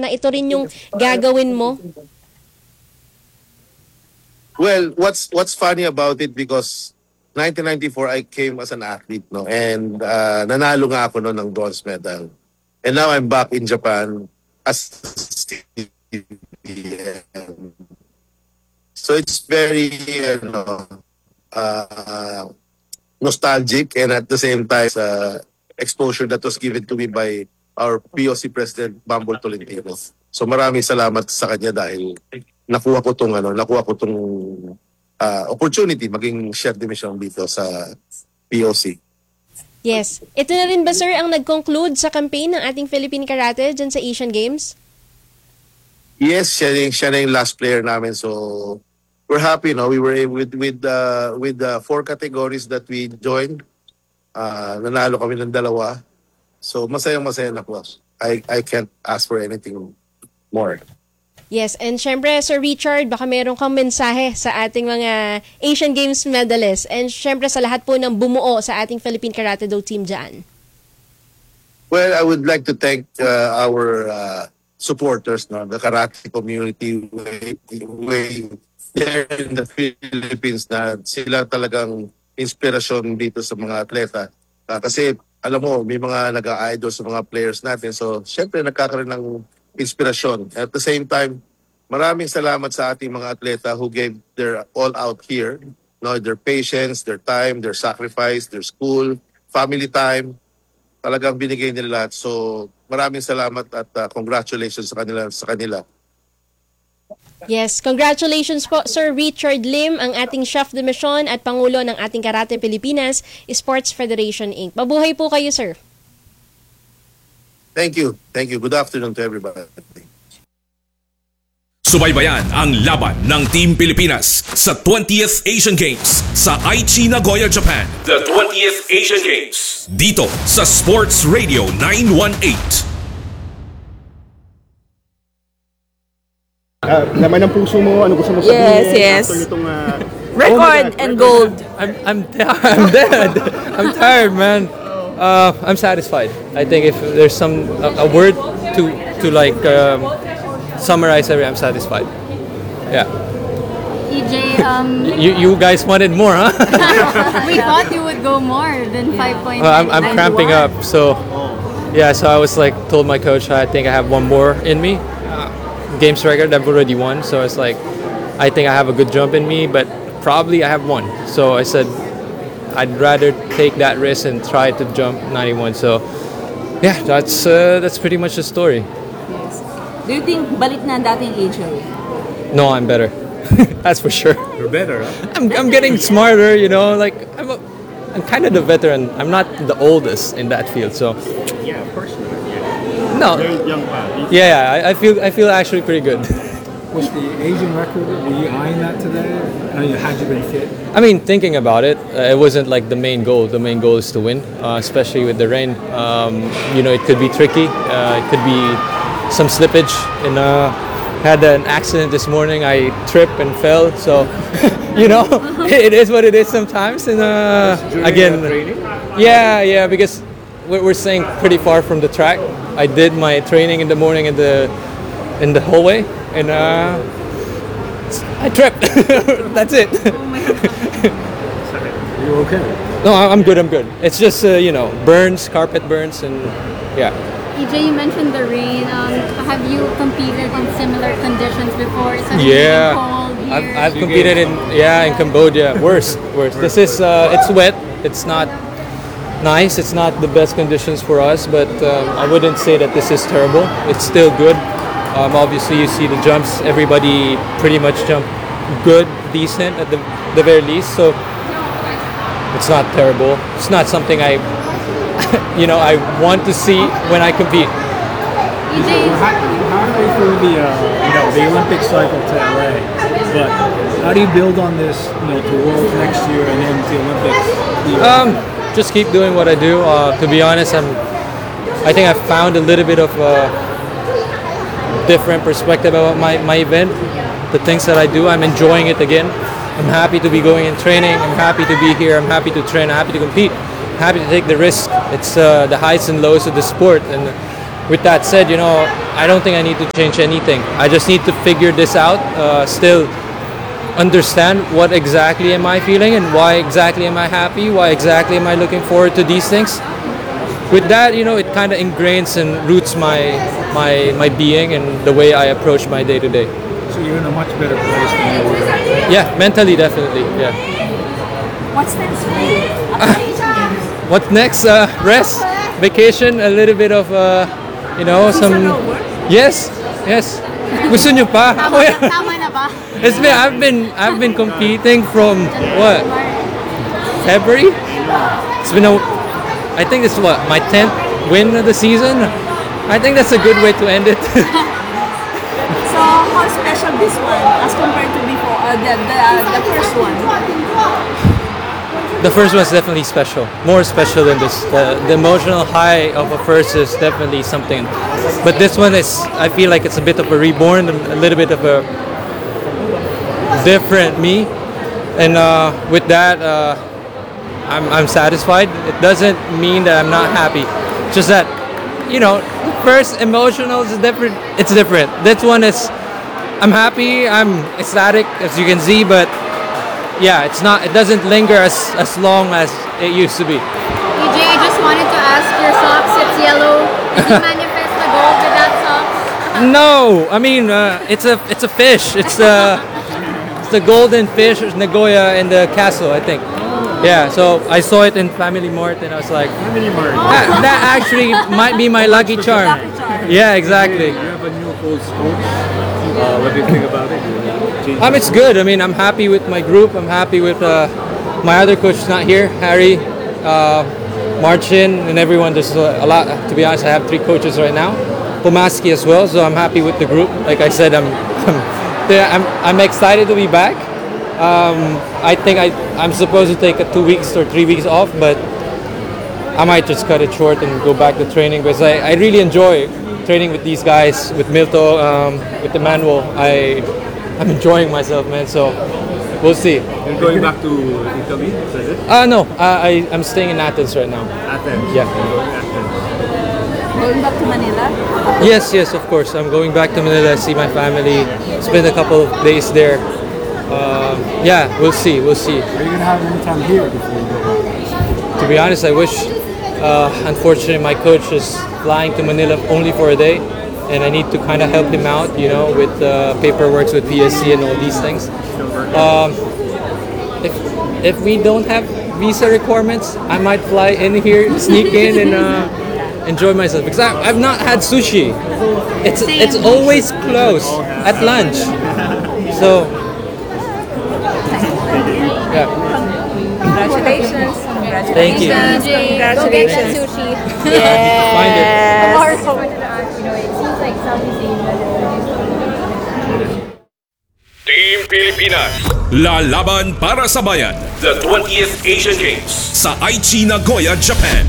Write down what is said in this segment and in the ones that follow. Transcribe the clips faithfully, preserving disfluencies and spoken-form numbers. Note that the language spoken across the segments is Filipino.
na ito rin yung gagawin mo? Well, what's what's funny about it, because nineteen ninety-four I came as an athlete, no, and uh, nanalo nga ako no ng bronze medal, and now I'm back in Japan as C B M. So it's very, you know, uh, nostalgic, and at the same time, uh, exposure that was given to me by our P O C President Bambol Tolentino. So maraming salamat sa kanya dahil nakuha ko tong ano, nakuha ko tong uh, opportunity maging chef de mission dito sa P O C. Yes. Ito na rin ba, sir, ang nag-conclude sa campaign ng ating Philippine Karate dyan sa Asian Games? Yes, siya, siya na yung last player namin. So we're happy, no? We were able with with uh, with the four categories that we joined. Uh, nanalo kami ng dalawa. So masayang-masaya na po. I I can't ask for anything more. Yes, and syempre, Sir Richard, baka meron kang mensahe sa ating mga Asian Games medalists and syempre sa lahat po ng bumuo sa ating Philippine Karate Do team dyan. Well, I would like to thank uh, our uh, supporters, no, the karate community way, way there in the Philippines, na sila talagang inspirasyon dito sa mga atleta. Uh, kasi alam mo, may mga nag-idol sa mga players natin. So, syempre nagkakaroon ng inspirasyon. At the same time, maraming salamat sa ating mga atleta who gave their all out here. No, their patience, their time, their sacrifice, their school, family time. Talagang binigay nila lahat. So, maraming salamat at uh, congratulations sa kanila sa kanila. Yes, congratulations po, Sir Richard Lim, ang ating chef de mission at pangulo ng ating Karate Pilipinas Sports Federation Incorporated. Mabuhay po kayo, sir. Thank you. Thank you. Good afternoon to everybody. Subaybayan ang laban ng Team Pilipinas sa twentieth Asian Games sa Aichi, Nagoya, Japan. The twentieth Asian Games. Dito sa Sports Radio nine one eight. Uh, laman ng puso mo, ano gusto mo sabihin? Yes, yes. After nitong, uh, Record oh and record. gold. I'm I'm I'm dead. I'm tired, man. Uh, I'm satisfied. I think if there's some a, a word to to like um, summarize everything, I'm satisfied. Yeah. E J, um, You you guys wanted more, huh? we thought you would go more than five point nine. Uh, I'm I'm cramping up, so yeah. So I was like told my coach I think I have one more in me. Games record I've already won, so it's like I think I have a good jump in me, but probably I have one. So I said I'd rather take that risk and try to jump ninety-one. So yeah, that's uh, that's pretty much the story. Yes. Do you think balik na ang dating age mo? No, I'm better. That's for sure. You're better, huh? I'm I'm getting smarter, you know. Like I'm a, I'm kind of the veteran. I'm not the oldest in that field, so Yeah, of course you are. Yeah. no. You're young pa. Yeah, I, I feel I feel actually pretty good. Was the Asian record, were you eyeing that today? I mean, had you been fit? I mean, thinking about it, uh, it wasn't like the main goal. The main goal is to win, uh, especially with the rain. Um, you know, it could be tricky. Uh, it could be some slippage. And uh, had an accident this morning. I tripped and fell. So, you know, it is what it is sometimes. And uh, again, yeah, yeah, because we're we're staying pretty far from the track. I did my training in the morning in the in the hallway. And uh, I tripped. That's it. You okay? No, I- I'm good. I'm good. It's just uh, you know burns, carpet burns, and yeah. E J, you mentioned the rain. Um, have you competed in similar conditions before? Such Yeah, cold here? I've, I've competed in yeah in Cambodia. Worse, worse. This is uh, it's wet. It's not nice. It's not the best conditions for us, but um, I wouldn't say that this is terrible. It's still good. Um, obviously, you see the jumps. Everybody pretty much jump good, decent at the the very least. So it's not terrible. It's not something I, you know, I want to see when I compete. E J, How, how do we through the, uh, you know, the Olympic cycle to L A? But how do you build on this, you know, to Worlds next year and then the Olympics? The Um, just keep doing what I do. Uh, to be honest, I'm. I think I've found a little bit of a different perspective about my, my event. The things that I do, I'm enjoying it again. I'm happy to be going in training. I'm happy to be here. I'm happy to train. I'm happy to compete. I'm happy to take the risk. It's uh, the highs and lows of the sport, and with that said, you know, I don't think I need to change anything. I just need to figure this out. Uh, still understand what exactly am I feeling and why exactly am I happy, why exactly am I looking forward to these things. With that, you know, it kind of ingrains and roots my my my being and the way I approach my day to day. So you're in a much better place than you were. Yeah, mentally, definitely. Yeah. What's next for you? What's next? Uh, rest, vacation, a little bit of, uh, you know, some. Yes, yes. Gusto nyo pa? Tama, tama na ba? It's been I've been I've been competing from what February. It's been a I think it's what my tenth win of the season. I think that's a good way to end it. So how special this one as compared to before uh, the, the, uh, the first one? The first one's definitely special, more special than this. The, the emotional high of a first is definitely something, but this one is I feel like it's a bit of a reborn, a little bit of a different me, and uh, with that. Uh, I'm, I'm satisfied. It doesn't mean that I'm not happy. Just that, you know, first emotional is different. It's different. This one is, I'm happy. I'm ecstatic, as you can see. But yeah, it's not. It doesn't linger as as long as it used to be. E J, I just wanted to ask your socks. It's yellow. Did you manifest the gold with that socks? No, I mean uh, it's a it's a fish. It's the it's the golden fish, Nagoya in the castle, I think. Yeah, so I saw it in Family Mart and I was like, Family Mart. that, that actually might be my lucky charm. Yeah, exactly. You have a new coach. Uh, what do you think about it? You Um, it's good. I mean, I'm happy with my group. I'm happy with uh, my other coach is not here, Harry, uh, Marcin, and everyone. There's a, a lot. To be honest, I have three coaches right now, Pomaski as well. So I'm happy with the group. Like I said, I'm I'm I'm, I'm excited to be back. Um, I think I, I'm supposed to take a two weeks or three weeks off, but I might just cut it short and go back to training because I, I really enjoy training with these guys, with Milto, um, with Emmanuel. I, I'm enjoying myself, man, so we'll see. You're going back to Italy, is it? Uh, no, uh, I, I'm staying in Athens right now. Athens? Yeah. Going back to Manila? Yes, yes, of course. I'm going back to Manila, see my family, spend a couple of days there. Uh, yeah, we'll see, we'll see. Are you going to have any time here before you go? To be honest, I wish, uh, unfortunately, my coach is flying to Manila only for a day, and I need to kind of help him out, you know, with uh, paperwork with P S C and all these things. Um, if, if we don't have visa requirements, I might fly in here, sneak in, and uh, enjoy myself. Because I, I've not had sushi. It's, it's always closed at lunch. So... Yeah. Congratulations. Congratulations. Thank you. Congratulations. Go get that sushi. Find it. Team Pilipinas. Lalaban para sa bayan. The twentieth Asian Games sa Aichi, Nagoya, Japan.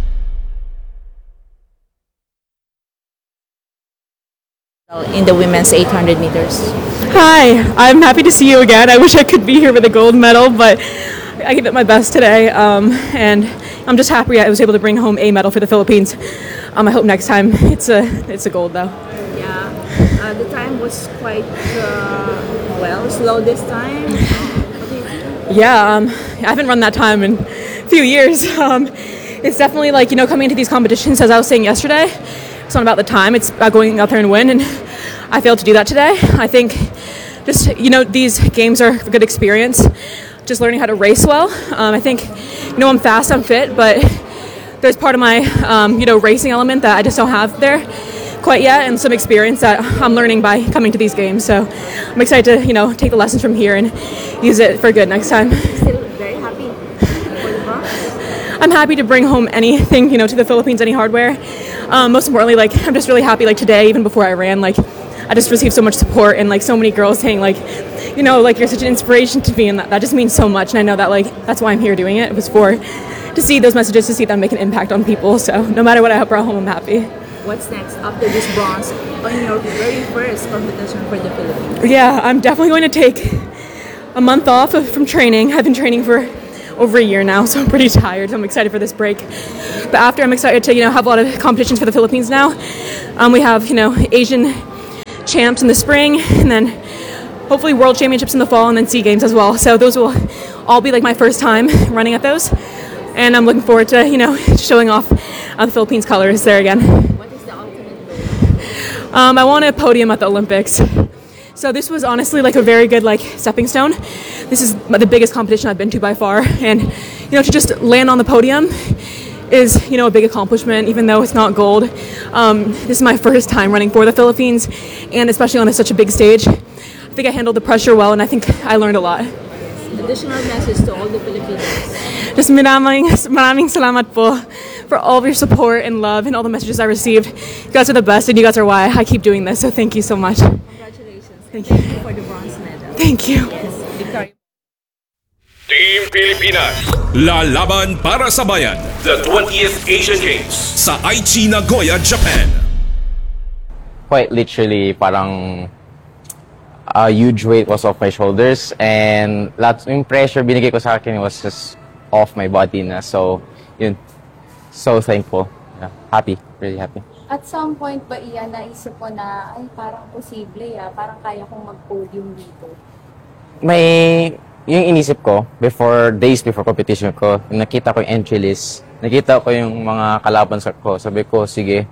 In the women's eight hundred meters. Hi, I'm happy to see you again. I wish I could be here with a gold medal, but I gave it my best today, um, and I'm just happy I was able to bring home a medal for the Philippines. Um, I hope next time it's a it's a gold though. Yeah, uh, the time was quite uh, well slow this time. Yeah, um, I haven't run that time in a few years. Um, it's definitely like, you know, coming into these competitions, as I was saying yesterday, it's not about the time, it's about going out there and win, and I failed to do that today. I think just, you know, these games are a good experience, just learning how to race well. Um, I think, you know, I'm fast, I'm fit, but there's part of my, um, you know, racing element that I just don't have there quite yet, and some experience that I'm learning by coming to these games. So I'm excited to, you know, take the lessons from here and use it for good next time. Still very happy for the bronze? I'm happy to bring home anything, you know, to the Philippines, any hardware. Um, most importantly, like, I'm just really happy, like, today, even before I ran, like, I just received so much support and, like, so many girls saying, like, you know, like, you're such an inspiration to me, and that, that just means so much. And I know that, like, that's why I'm here doing it. It was for, to see those messages, to see them make an impact on people. So no matter what I brought home, I'm happy. What's next after this bronze on your very first competition for the Philippines? Yeah, I'm definitely going to take a month off of, from training. I've been training for over a year now, so I'm pretty tired. I'm excited for this break. But after, I'm excited to, you know, have a lot of competitions for the Philippines now. Um, we have, you know, Asian champs in the spring, and then hopefully World Championships in the fall, and then SEA Games as well. So those will all be like my first time running at those. And I'm looking forward to, you know, showing off uh, the Philippines colors there again. What is the ultimate goal? Um, I want a podium at the Olympics. So this was honestly like a very good like stepping stone. This is the biggest competition I've been to by far, and you know, to just land on the podium is, you know, a big accomplishment, even though it's not gold. Um, this is my first time running for the Philippines, and especially on a, such a big stage. I think I handled the pressure well, and I think I learned a lot. Additional message to all the Filipinos. Just maraming, maraming salamat po for all of your support and love and all the messages I received. You guys are the best, and you guys are why I keep doing this, so thank you so much. Congratulations. Thank you. Thank you for the bronze medal. Thank you. Yes, victory. Team Pilipinas, lalaban para sa bayan. The twentieth Asian Games sa Aichi, Nagoya, Japan. Quite literally, parang a huge weight was off my shoulders, and lots yung pressure binigay ko sa akin was just off my body na. So, yun. So thankful. Yeah, happy. Really happy. At some point ba, Ian, naisip ko na, ay, parang posible, ah, parang kaya kong mag-podium dito? May, yung inisip ko, before, days before competition ko, yung nakita ko yung entry list, nakita ko yung mga kalaban sa ko, sabi ko, sige,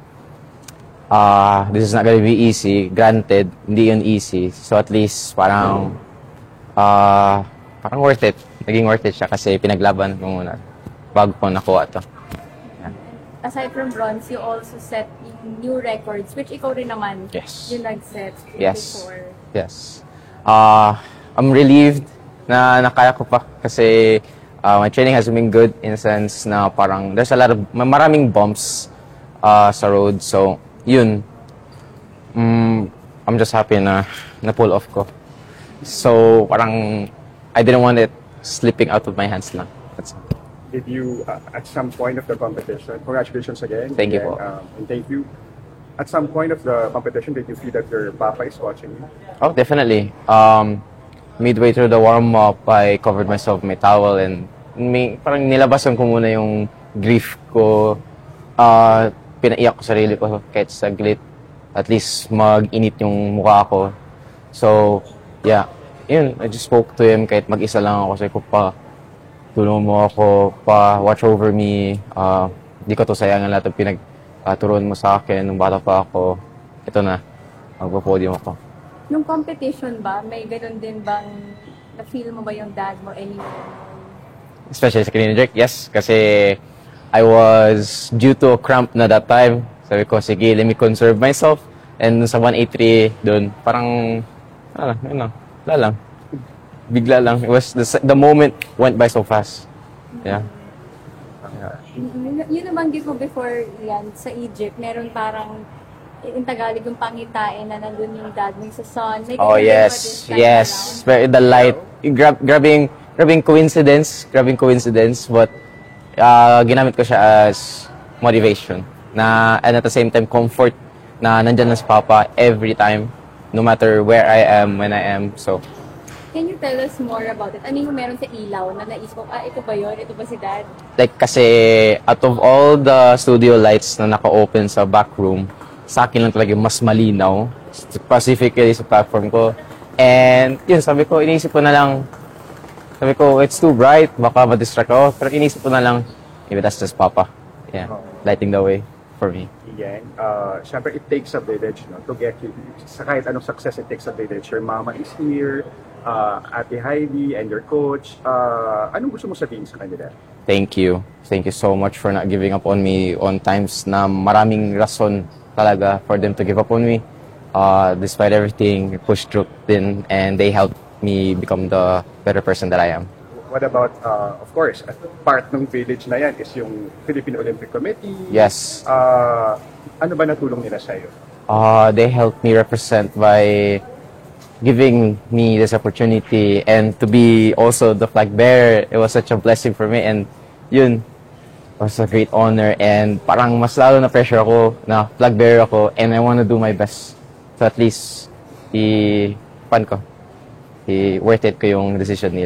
uh, this is not gonna be easy. Granted, hindi yun easy. So at least, parang, uh, parang worth it. Naging worth it siya kasi pinaglaban ko muna bago ko nakuha to. Aside from bronze, you also set yung new records, which ikaw rin naman Yes. yung nag-set Yes. before. Yes. Uh, I'm relieved na nakaya ko pa kasi uh, my training has been good in a sense na parang there's a lot of, maraming bumps uh, sa road. So, yun. Mm, I'm just happy na na-pull off ko. So, parang I didn't want it slipping out of my hands lang. That's it. Did you, uh, at some point of the competition, congratulations again. Thank you again, po. Um, and thank you. At some point of the competition, did you feel that your papa is watching you? Oh, definitely. Um, midway through the warm-up, I covered myself with my towel and may, parang nilabasan ko muna yung grief ko. Uh, pinaiyak ko sarili ko kahit saglit. At least mag-init yung mukha ko. So, yeah. Yun, I just spoke to him kahit mag-isa lang ako. Sabi ko pa, tulungan mo ako, pa watch over me. Uh, di ko to sayangan lahat ng pinagturuan mo sa akin nung bata pa ako. Ito na, magpo-podium ako. Nung competition ba, may ganun din bang na-feel mo ba yung dad mo anywhere? Especially sa clean and jerk, yes. Kasi I was due to a cramp na that time. Sabi ko, sige, let me conserve myself. And sa one eighty-three, doon, parang, ano, yun lang, wala lang. Bigla lang. It was, the, the moment went by so fast. Yeah. Yeah. Yun nabanggit mo before yan, sa Egypt, meron parang in Tagalog yung pangitain na nandun yung dad mo sa sun. May Oh, ganun ba yes. this time Yes. Very, the light. Grab, grabbing, grabbing coincidence. Grabbing coincidence. But, uh, ginamit ko siya as motivation. Na, and at the same time, comfort na nandyan na si Papa every time. No matter where I am, when I am. So, Can you tell us more about it? Ano yung meron sa ilaw na naisip ko, ah, ito ba yun? Ito ba si dad? like, kasi out of all the studio lights na naka-open sa back room, sa akin lang talaga mas malinaw. Specifically sa platform ko. And, yun, sabi ko, iniisip ko na lang, sabi ko, it's too bright, baka ma-distract ako. Pero iniisip ko na lang, maybe that's just Papa. Yeah, lighting the way for me. Yan. Uh, Siyempre, it takes a village, no, to get you. Sa kahit anong success, it takes a village. Your mama is here, uh, Ate Heidi, and your coach. Uh, anong gusto mo sabihin sa kanila? Thank you. Thank you so much for not giving up on me on times na maraming rason talaga for them to give up on me. Uh, despite everything, push through din, and they helped me become the better person that I am. What about, uh, of course, at part ng village na yan is yung Philippine Olympic Committee. Yes. Uh, ano ba natulong nila sa'yo? Uh, they helped me represent by giving me this opportunity and to be also the flag bearer. It was such a blessing for me, and yun, it was a great honor, and parang mas lalo na pressure ako na flag bearer ako, and I want to do my best to at least i pan ko, i worth it ko yung decision nila.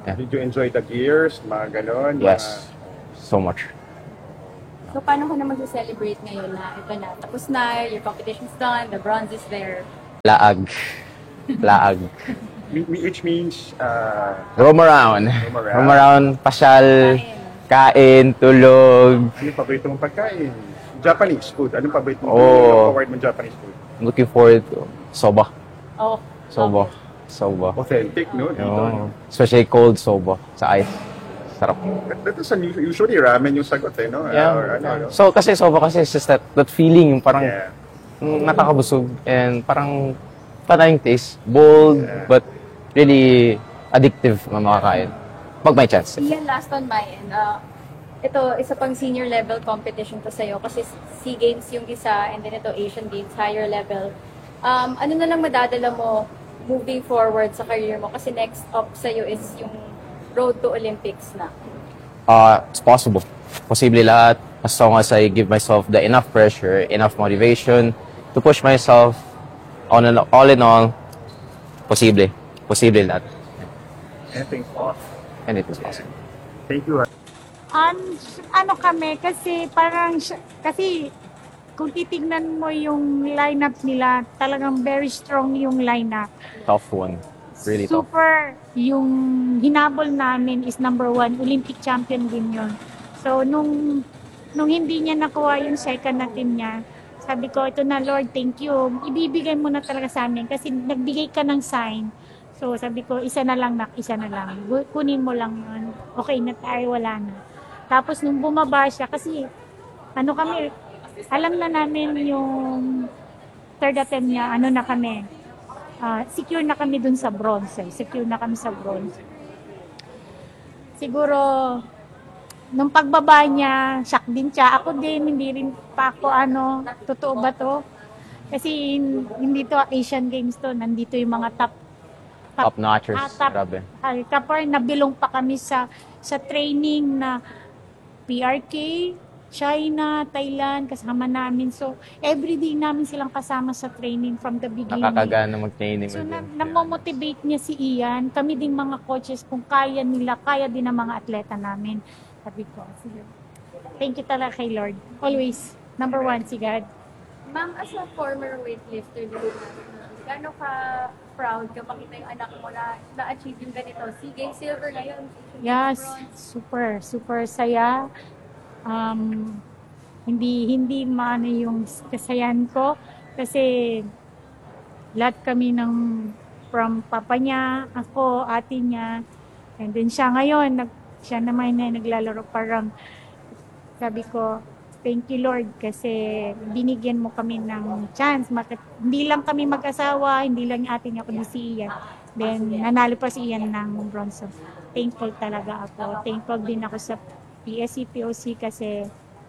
Yeah. Did you enjoy the gears, mga ganon? Yes. So much. So, paano ka na mag-celebrate ngayon na ito na? Tapos na, your competition's done, the bronze is there. Laag. Laag. Mga, which means, uh, Roam around. Roam around. Roam around, pasyal, kain, tulog. ano yung paborito mong pagkain? Japanese food. Anong paborito mong Oh. forward mong Japanese food? I'm looking forward to soba. Oh. Soba. Soba. Authentic, no? Dito. Yung, especially cold soba sa ice. Sarap. That is un- usually ramen yung sagot eh, no? Yeah. Or ano, no? So, kasi soba kasi it's just that, that feeling, yung parang Yeah. mm, nakakabusog and parang panay yung taste. Bold, Yeah. but really addictive na makakain. Pag may chance. Ian, last on my end. Uh, ito, isa pang senior level competition to sa'yo kasi SEA Games yung isa and then ito Asian Games, higher level. Um, ano na lang madadala mo moving forward sa career mo? Kasi next up sa'yo is yung road to Olympics na. Uh, it's possible. Posible lahat as long as I give myself the enough pressure, enough motivation to push myself on and all in all, posible. Posible lahat. Anything's possible. And it is possible. Thank you. An, ano kami, kasi parang, siya- kasi kung titignan mo yung lineup nila, talagang very strong yung lineup. Tough one. Really tough. Super, yung hinabol namin is number one, Olympic champion din yun. So, nung, nung hindi niya nakuha yung second na team niya, sabi ko, ito na Lord, thank you. Ibibigay mo na talaga sa amin kasi nagbigay ka ng sign. So, sabi ko, isa na lang, nak, isa na lang. Gu- Kunin mo lang yun. Okay na tayo, wala na. Tapos, nung bumaba siya, kasi, ano kami, alam na namin yung third attempt niya, ano na kami, ah, secure na kami dun sa bronze. Eh. Secure na kami sa bronze. Siguro, nung pagbaba niya, shock din siya. Ako din, hindi rin pa ako, ano, totoo ba to? Kasi hindi to Asian Games to, nandito yung mga top Top notchers. Ah, top, Grabe. ay, kapar, nabilong pa kami sa sa training na P R K, China, Thailand, kasama namin. So, everyday namin silang kasama sa training from the beginning. Nakakagana mag-training. So, with na, them. namomotivate niya si Ian. Kami din mga coaches, kung kaya nila, kaya din ng mga atleta namin. Sabi ko, sige. Thank you talaga kay Lord. Always. Number one, si God. Ma'am, as a former weightlifter din natin, gaano ka proud kapag kita yung anak mo na na-achieve yung ganito? SEA Games silver ngayon. Yes, super, super saya. Um, hindi hindi maano yung kasayan ko kasi lahat kami ng from papa niya, ako, ate niya, and then siya ngayon, nag, siya naman na naglalaro, parang sabi ko, thank you Lord kasi binigyan mo kami ng chance. Mak- hindi lang kami mag-asawa, hindi lang yung ate niya kundi si Ian. Then nanalo pa si Ian ng bronze. So, thankful talaga ako. Thankful din ako sa P S C P O C kasi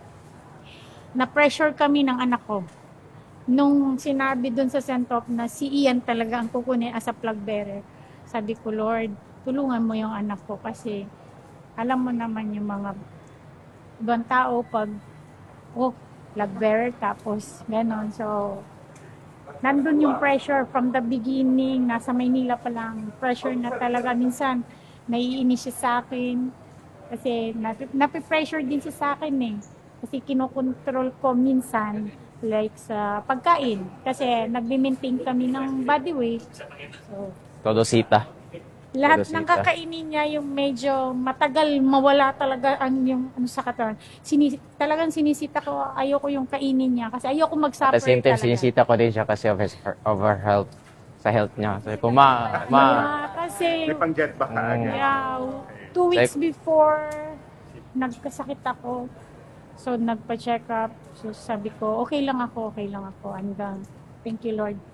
na-pressure kami ng anak ko. Nung sinabi dun sa send-off na si Ian talaga ang kukunin as a flag bearer, sabi ko, Lord, tulungan mo yung anak ko kasi alam mo naman yung mga ibang tao pag oh, flag bearer tapos ganon. So, nandun yung pressure from the beginning, nasa Maynila pa lang, pressure na talaga minsan naiinis siya sa akin kasi napi- napipressure din siya sa akin eh. Kasi kinokontrol ko minsan like sa pagkain kasi nagbi-maintain kami ng body weight. So, Todo sita. lahat Todo ng sita. kakainin niya yung medyo matagal mawala talaga ang yung ano sa katawan. Sinis, talagang sinisita ko, ayoko yung kainin niya kasi ayoko mag-suffer At the same time, talaga. sinisita ko din siya kasi of, his, of her health. Sa health niya. Sabi ko, ma, ma, Yeah, kasi May pang-get back ka agad. yeah, two weeks before nagkasakit ako. So nagpa-check up. So sabi ko, okay lang ako, okay lang ako. Hanggang, thank you Lord.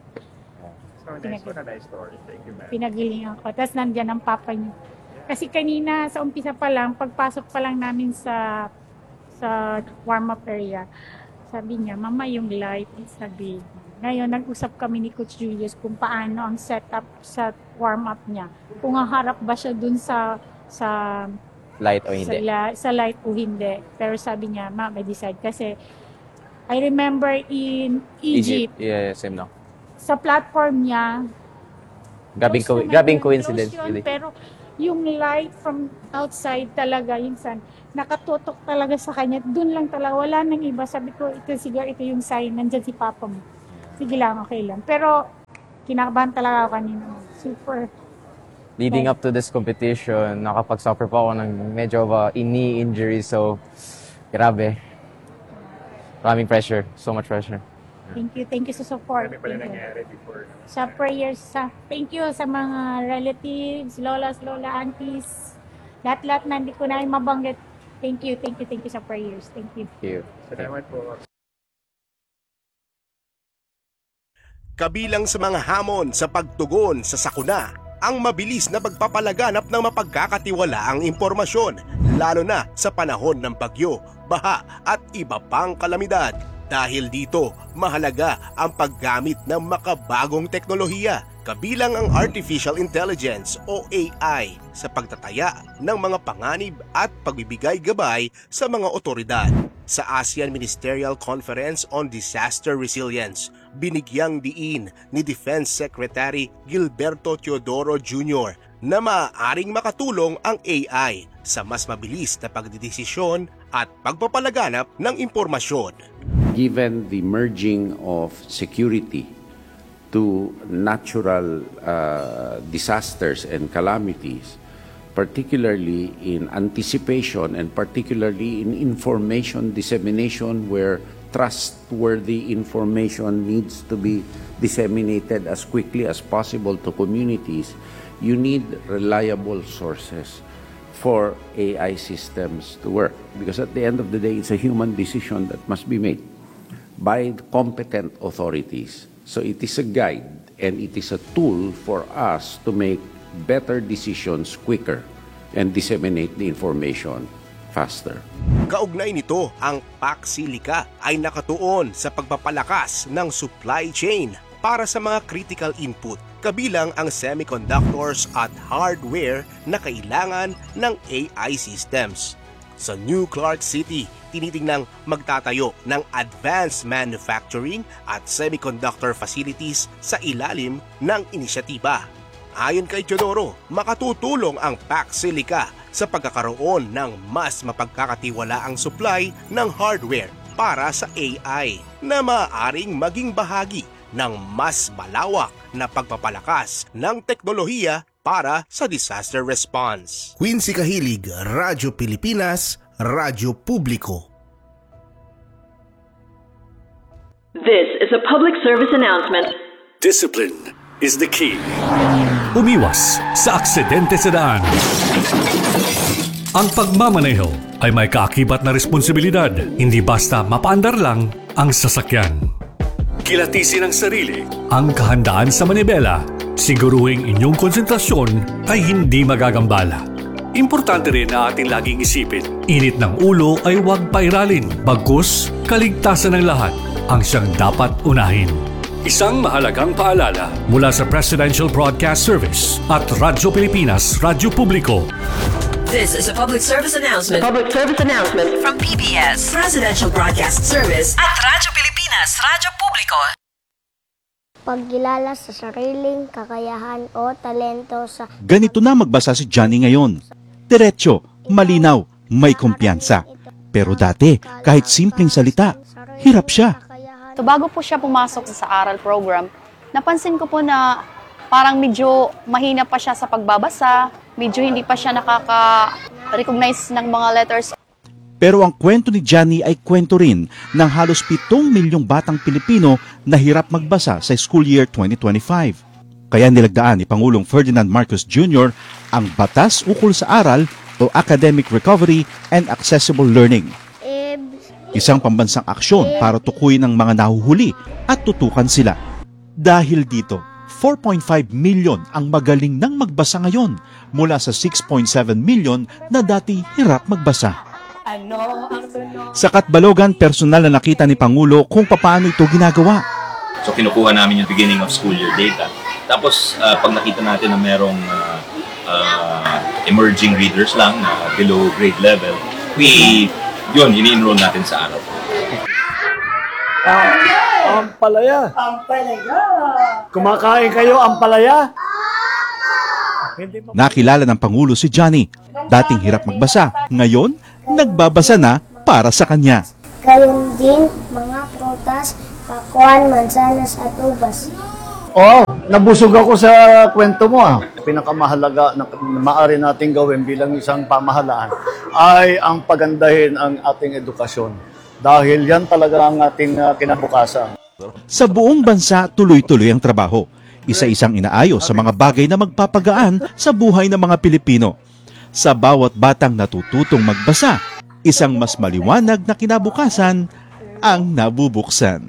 So nice, what a nice story. Thank you, man. Pinagilingan ko. Tapos nandyan ang papa niya. Kasi kanina, sa umpisa pa lang, pagpasok pa lang namin sa sa warm-up area, sabi niya, Mama, yung light, sabi. Ngayon, nag-usap kami ni Coach Julius kung paano ang setup sa warm-up niya. Kung haharap ba siya dun sa sa light o sa, hindi. la- sa light o hindi. Pero sabi niya, Ma, may decide. Kasi, I remember in Egypt, Yeah, same lang. sa platform niya, Grabing, close co- naman grabing yun, coincidence. close yun, Really. pero yung light from outside talaga, yung sun, nakatutok talaga sa kanya. Doon lang talaga, wala nang iba. Sabi ko, ito siguro, ito yung sign, nandyan si Papa mo. Sige lang, okay lang. Pero, kinakabahan talaga ako kanina. Super. Leading up to this competition, nakapag-suffer pa ako ng medyo of a knee injury. So, grabe. Maraming pressure. So much pressure. Thank you, thank you sa support. Ano pala Thank you. nangyari before? Sa prayers, sa thank you sa mga relatives, lolas, lola, aunties, lahat-lahat na hindi ko na mabanggit. Thank you, thank you, thank you sa prayers. Thank you. Thank you. Salamat po. Kabilang sa mga hamon sa pagtugon sa sakuna, ang mabilis na pagpapalaganap ng mapagkakatiwalaang impormasyon, lalo na sa panahon ng bagyo, baha at iba pang kalamidad. Dahil dito, mahalaga ang paggamit ng makabagong teknolohiya, kabilang ang Artificial Intelligence o A I sa pagtataya ng mga panganib at pagbibigay gabay sa mga otoridad. Sa ASEAN Ministerial Conference on Disaster Resilience, binigyang diin ni Defense Secretary Gilberto Teodoro Junior na maaaring makatulong ang A I sa mas mabilis na pagdidesisyon at pagpapalaganap ng impormasyon. Given the merging of security to natural uh, disasters and calamities, particularly in anticipation and particularly in information dissemination where trustworthy information needs to be disseminated as quickly as possible to communities, you need reliable sources for A I systems to work. Because at the end of the day, it's a human decision that must be made by competent authorities. So it is a guide and it is a tool for us to make better decisions quicker and disseminate the information faster. Kaugnay nito, ang Paxilica ay nakatuon sa pagpapalakas ng supply chain para sa mga critical input, kabilang ang semiconductors at hardware na kailangan ng A I systems. Sa New Clark City, tinitingnang magtatayo ng advanced manufacturing at semiconductor facilities sa ilalim ng inisyatiba. Ayon kay Teodoro, makatutulong ang Paxilica sa pagkakaroon ng mas mapagkakatiwalaang supply ng hardware para sa A I na maaaring maging bahagi ng mas malawak na pagpapalakas ng teknolohiya para sa disaster response. Quincy Kahilig, Radyo Pilipinas, Radyo Publiko. This is a public service announcement. Discipline is the key. Umiwas sa aksidente sa daan. Ang pagmamaneho ay may kaakibat na responsibilidad, hindi basta mapaandar lang ang sasakyan. Kilatisin ang sarili, ang kahandaan sa manibela, siguruhing inyong konsentrasyon ay hindi magagambala. Importante rin na ating laging isipin, init ng ulo ay huwag pairalin, bagkus kaligtasan ng lahat ang siyang dapat unahin. Isang mahalagang paalala mula sa Presidential Broadcast Service at Radyo Pilipinas, Radyo Publiko. This is a public service announcement. A public service announcement from P B S, Presidential Broadcast Service at Radyo Pilipinas, Radyo Publiko. Pagkilala sa sariling kakayahan o talento sa... Ganito na magbasa si Johnny ngayon. Diretso, malinaw, may kumpiyansa. Pero dati, kahit simpleng salita, hirap siya. So bago po siya pumasok sa aral program, napansin ko po na parang medyo mahina pa siya sa pagbabasa, medyo hindi pa siya nakaka-recognize ng mga letters. Pero ang kwento ni Johnny ay kwento rin ng halos pitong milyong batang Pilipino na hirap magbasa sa school year twenty twenty-five. Kaya nilagdaan ni Pangulong Ferdinand Marcos Junior ang Batas Ukol sa Aral o Academic Recovery and Accessible Learning. Isang pambansang aksyon para tukuyin ang mga nahuhuli at tutukan sila. Dahil dito, four point five million ang magaling nang magbasa ngayon mula sa six point seven million na dati hirap magbasa. Sa Katbalogan, personal na nakita ni Pangulo kung paano ito ginagawa. So kinukuha namin yung beginning of school year data. Tapos uh, pag nakita natin na merong uh, uh, emerging readers lang na below grade level, we, yun, ini-enroll natin sa araw. Ah, ampalaya. Ampalaya. Kumakain kayo ampalaya? Nakilala ng Pangulo si Johnny. Dating hirap magbasa, ngayon nagbabasa na para sa kanya. Gayon din mga prutas, pakuan, mansanas at ubas. Oo, oh, nabusog ako sa kwento mo ah. Pinakamahalaga na maaari nating gawin bilang isang pamahalaan ay ang pagandahin ang ating edukasyon. Dahil yan talaga ang ating uh, kinabukasan. Sa buong bansa, tuloy-tuloy ang trabaho. Isa-isang inaayos sa mga bagay na magpapagaan sa buhay ng mga Pilipino. Sa bawat batang natututong magbasa, isang mas maliwanag na kinabukasan ang nabubuksan.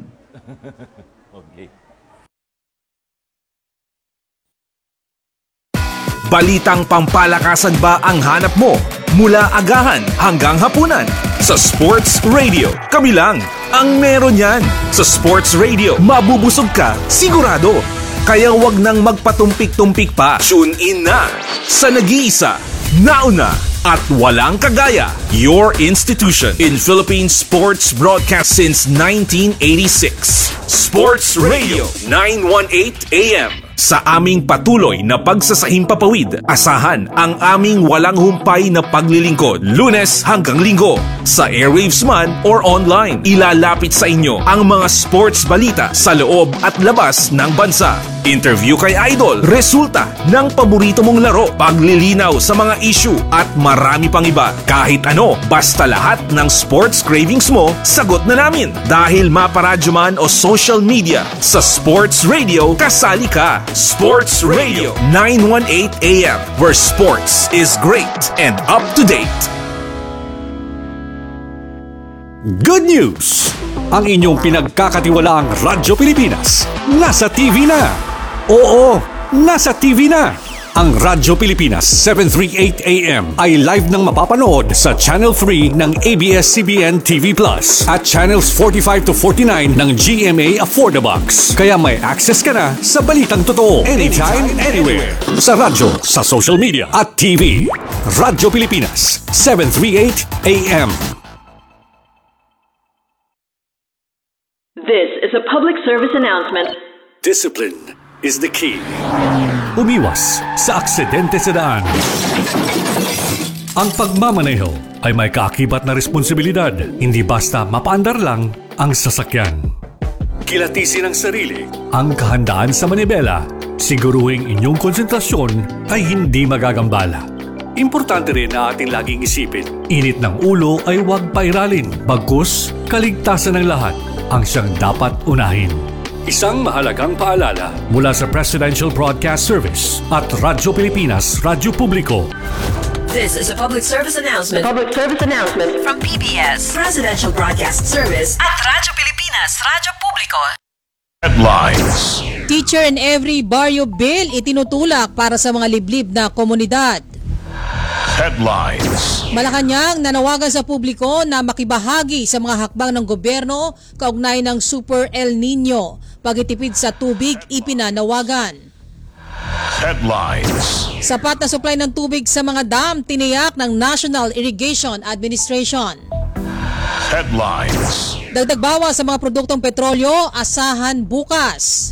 Balitang pampalakasan ba ang hanap mo? Mula agahan hanggang hapunan. Sa Sports Radio, kami lang ang meron yan. Sa Sports Radio, mabubusog ka, sigurado. Kaya wag nang magpatumpik-tumpik pa. Tune in na sa nag-iisa, nauna, at walang kagaya. Your institution in Philippine sports broadcast since nineteen eighty-six. Sports Radio nine eighteen A M. Sa aming patuloy na pagsasahimpapawid, asahan ang aming walang humpay na paglilingkod, Lunes hanggang Linggo. Sa airwaves man or online, ilalapit sa inyo ang mga sports balita sa loob at labas ng bansa. Interview kay Idol, resulta ng paborito mong laro, paglilinaw sa mga issue at marami pang iba. Kahit ano, basta lahat ng sports cravings mo, sagot na namin. Dahil maparadyo man o social media, sa Sports Radio, kasali ka. Sports Radio nine eighteen A M, where sports is great and up to date. Good news! Ang inyong pinagkakatiwalaang Radyo Pilipinas nasa T V na. Oo, nasa T V na. Ang Radyo Pilipinas seven thirty-eight A M ay live nang mapapanood sa Channel three ng A B S C B N T V Plus at Channels forty-five to forty-nine ng G M A Affordabox. Kaya may access ka na sa balitang totoo anytime, anywhere. Sa radyo, sa social media at T V. Radyo Pilipinas seven thirty-eight A M. This is a public service announcement. Discipline is the key. Umiwas sa aksidente sa daan. Ang pagmamaneho ay may kaakibat na responsibilidad, hindi basta mapaandar lang ang sasakyan. Kilatisin ang sarili, ang kahandaan sa manibela, siguruhing inyong konsentrasyon ay hindi magagambala. Importante rin na ating laging isipin, init ng ulo ay huwag pairalin, bagkus kaligtasan ng lahat ang siyang dapat unahin. Isang mahalagang paalala mula sa Presidential Broadcast Service at Radyo Pilipinas, Radyo Publiko. This is a public service announcement. Public service announcement from P B S, Presidential Broadcast Service at Radyo Pilipinas, Radyo Publiko. Headlines. Teacher in every barrio bill itinutulak para sa mga liblib na komunidad. Headlines. Malacanang nanawagan sa publiko na makibahagi sa mga hakbang ng gobyerno kaugnay ng Super El Nino. Pagtitipid sa tubig ipinanawagan. Headlines. Sapat na supply ng tubig sa mga dam tiniyak ng National Irrigation Administration. Headlines. Dagdag bawas sa mga produktong petrolyo, asahan bukas.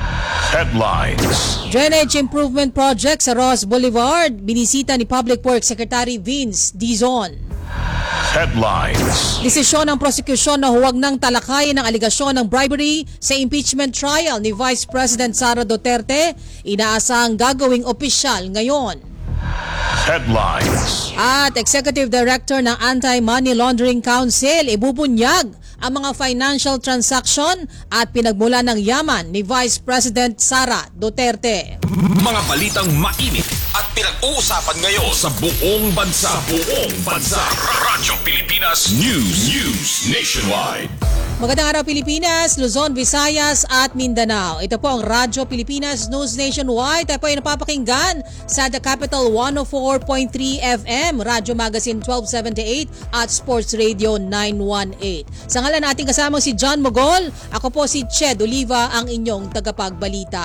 Headlines. Drainage Improvement Project sa Ross Boulevard, binisita ni Public Works Secretary Vince Dizon. Headlines. Desisyon ng prosekusyon na huwag nang talakayin ang aligasyon ng bribery sa impeachment trial ni Vice President Sara Duterte, inaasahang gagawing opisyal ngayon. Headlines. At Executive Director ng Anti-Money Laundering Council ibubunyag ang mga financial transaction at pinagmula ng yaman ni Vice President Sara Duterte. Mga balitang mainit at pinag-uusapan ngayon sa buong bansa. Sa buong bansa. Radyo Pilipinas News. News Nationwide. Magandang araw Pilipinas, Luzon, Visayas at Mindanao. Ito po ang Radyo Pilipinas News Nationwide. Tayo po ay napapakinggan sa The Capital one oh four point three F M, Radyo Magazine twelve seventy-eight at Sports Radio nine eighteen. Sa ngalan natin kasamang si John Mogol, ako po si Ched Oliva, ang inyong tagapagbalita.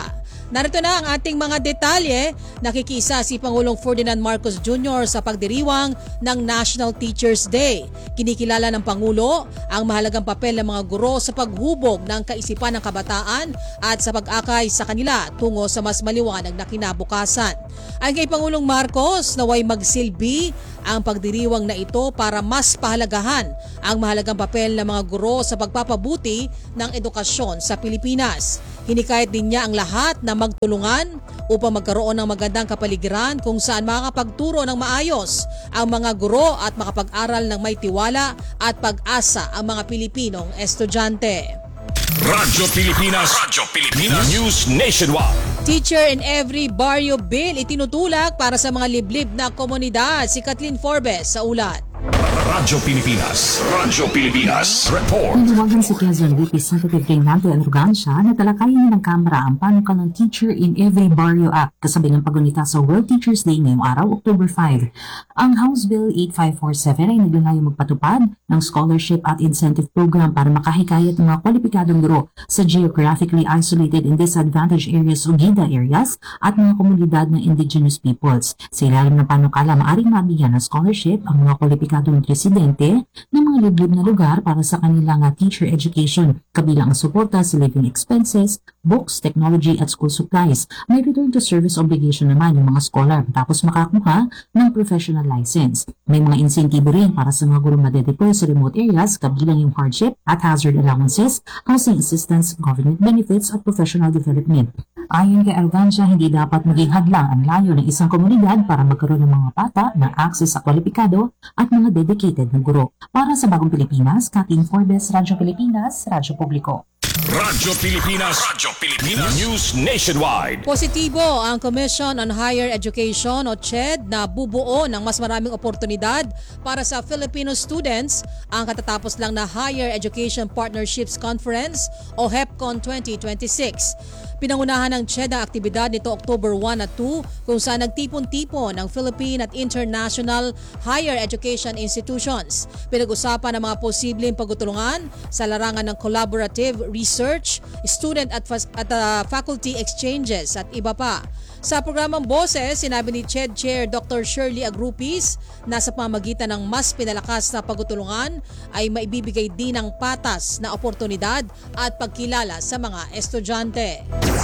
Narito na ang ating mga detalye. Nakikisa si Pangulong Ferdinand Marcos Junior sa pagdiriwang ng National Teachers Day. Kinikilala ng Pangulo ang mahalagang papel ng mga guro sa paghubog ng kaisipan ng kabataan at sa pag-akay sa kanila tungo sa mas maliwanag na kinabukasan. Ayon kay Pangulong Marcos, naway magsilbi ang pagdiriwang na ito para mas pahalagahan ang mahalagang papel ng mga guro sa pagpapabuti ng edukasyon sa Pilipinas. Hinikayat din niya ang lahat na magtulungan upang magkaroon ng magandang kapaligiran kung saan makakapagturo ng maayos ang mga guro at makapag-aral ng may tiwala at pag-asa ang mga Pilipinong estudyante. Radyo Pilipinas, Radyo Pilipinas News Nationwide. Teacher in Every Barrio Bill itinutulak para sa mga liblib na komunidad. Si Kathleen Forbes sa ulat. Radyo Pilipinas, Radyo Pilipinas Report. Nanawagan si Quezon Representative Reynaldo Arrogancia na talakayin ng Kamara ang panukalang Teacher in Every Barrio Act kasabay ng pagunita sa World Teachers Day ngayong araw, October fifth. Ang House Bill eight five four seven ay naglayong magpatupad ng scholarship at incentive program para makahikayat ng mga kwalipikadong guro sa geographically isolated and disadvantaged areas o GIDA areas at mga komunidad ng indigenous peoples. Sa ilalim ng panukala, maaring mabigyan ng scholarship ang mga kwalipikadong residente ng mga liblib na lugar para sa kanilang teacher education, kabilang ang suporta sa living expenses, books, technology at school supplies. May return to service obligation naman yung mga scholar tapos makakuha ng professional license. May mga insentibo rin para sa mga guro madedeploy sa remote areas, kabilang yung hardship at hazard allowances, housing assistance, government benefits at professional development. Ayon kay Arrogancia, hindi dapat maging hadlang ang layo ng isang komunidad para magkaroon ng mga bata ng access sa kwalipikado at mga dedicated na guro. Para sa Bagong Pilipinas, Kathleen Forbes, Radyo Pilipinas, Radyo Publiko. Radyo Pilipinas, Radyo Pilipinas News Nationwide. Positibo ang Commission on Higher Education o C H E D na bubuo ng mas maraming oportunidad para sa Filipino students ang katatapos lang na Higher Education Partnerships Conference o HEPCON twenty twenty-six. Pinangunahan ng C H E D ang aktibidad nito October one at two kung saan nagtipon-tipon ng Philippine at international higher education institutions. Pinag-usapan ang mga posibleng pagtutulungan sa larangan ng collaborative research, student at, at uh, faculty exchanges at iba pa. Sa programang Boses, sinabi ni C H E D Chair Doctor Shirley Agrupis na sa pamamagitan ng mas pinalakas na pagtutulungan ay maibibigay din ng patas na oportunidad at pagkilala sa mga estudyante.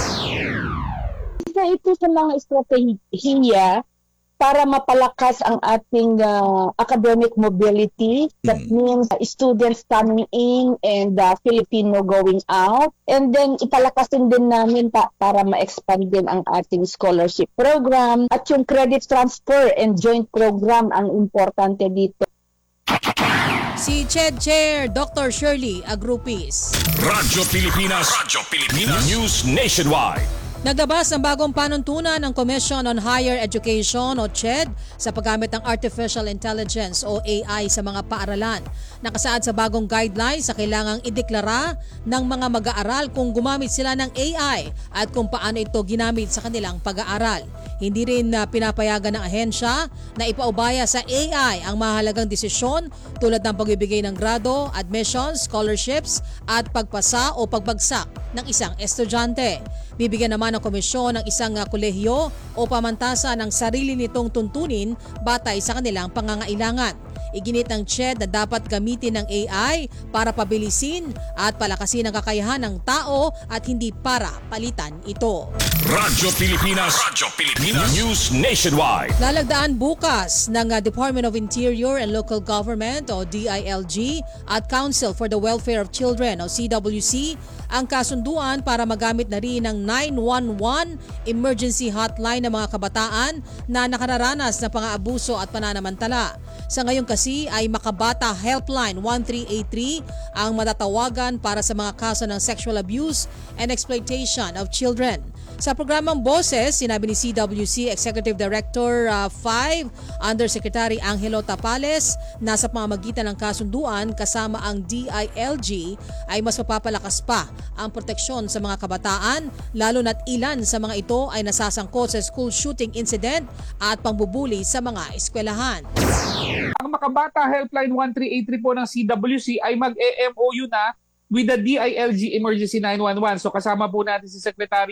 Isa ito sa mga estratehiya para mapalakas ang ating uh, academic mobility. That mm. means uh, students coming in and uh, Filipino going out. And then ipalakasin din namin pa, para ma-expand din ang ating scholarship program. At yung credit transfer and joint program ang importante dito. Si C H E D Chair Doctor Shirley Agrupis. Radyo Pilipinas, Radyo Pilipinas News Nationwide. Naglabas ng bagong panuntunan ng Commission on Higher Education o C H E D sa paggamit ng Artificial Intelligence o A I sa mga paaralan. Nakasaad sa bagong guidelines sa kailangang ideklara ng mga mag-aaral kung gumamit sila ng A I at kung paano ito ginamit sa kanilang pag-aaral. Hindi rin uh, pinapayagan ng ahensya na ipaubaya sa A I ang mahalagang desisyon tulad ng pagbibigay ng grado, admissions, scholarships at pagpasa o pagbagsak ng isang estudyante. Bibigyan naman ng komisyon ng isang uh, kolehiyo o pamantasan ng sarili nitong tuntunin batay sa kanilang pangangailangan. Iginit ng C H E D na dapat gamitin ng A I para pabilisin at palakasin ang kakayahan ng tao at hindi para palitan ito. Radyo Pilipinas, Radyo Pilipinas News Nationwide. Lalagdaan bukas ng uh, Department of Interior and Local Government o D I L G at Council for the Welfare of Children o C W C ang kasunduan para magamit na rin ng nine one one emergency hotline ng mga kabataan na nakararanas ng pang-aabuso at pananamantala. Sa ngayon kasi ay Makabata Helpline one three eight three ang matatawagan para sa mga kaso ng sexual abuse and exploitation of children. Sa programang Boses, sinabi ni C W C Executive Director uh, five Undersecretary Angelo Tapales na sa pamamagitan ng kasunduan kasama ang D I L G ay mas mapapalakas pa ang proteksyon sa mga kabataan lalo na't ilan sa mga ito ay nasasangkot sa school shooting incident at pangbubuli sa mga eskwelahan. Ang Makabata Helpline one three eight three po ng C W C ay mag-E M O U na with the D I L G Emergency nine one one. So kasama po natin si Secretary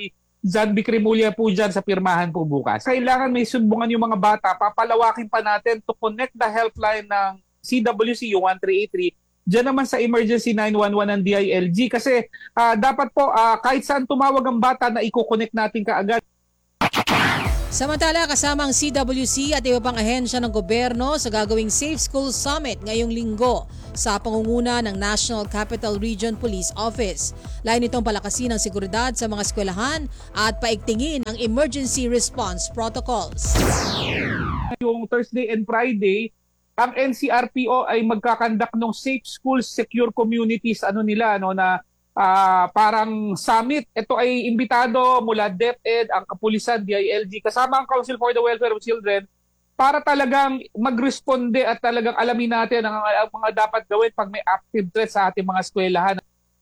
John B. Cremulya po dyan sa pirmahan po bukas. Kailangan may sumbungan yung mga bata. Papalawakin pa natin to connect the helpline ng C W C, yung one three eight three, dyan naman sa emergency nine one one ng D I L G. Kasi uh, dapat po uh, kahit saan tumawag ang bata na i-connect natin kaagad. Samantala, kasama ang C W C at iba pang ahensya ng gobyerno sa gagawing Safe School Summit ngayong linggo sa pangunguna ng National Capital Region Police Office. Lain itong palakasin ang seguridad sa mga eskwelahan at paigtingin ang emergency response protocols. Yung Thursday and Friday, ang N C R P O ay magkakandak ng Safe Schools, Secure Communities, ano nila, ano, na uh, parang summit. Ito ay imbitado mula DepEd, ang Kapulisan, D I L G, kasama ang Council for the Welfare of Children, para talagang magresponde at talagang alamin natin ang, ang mga dapat gawin pag may active threat sa ating mga eskwelahan.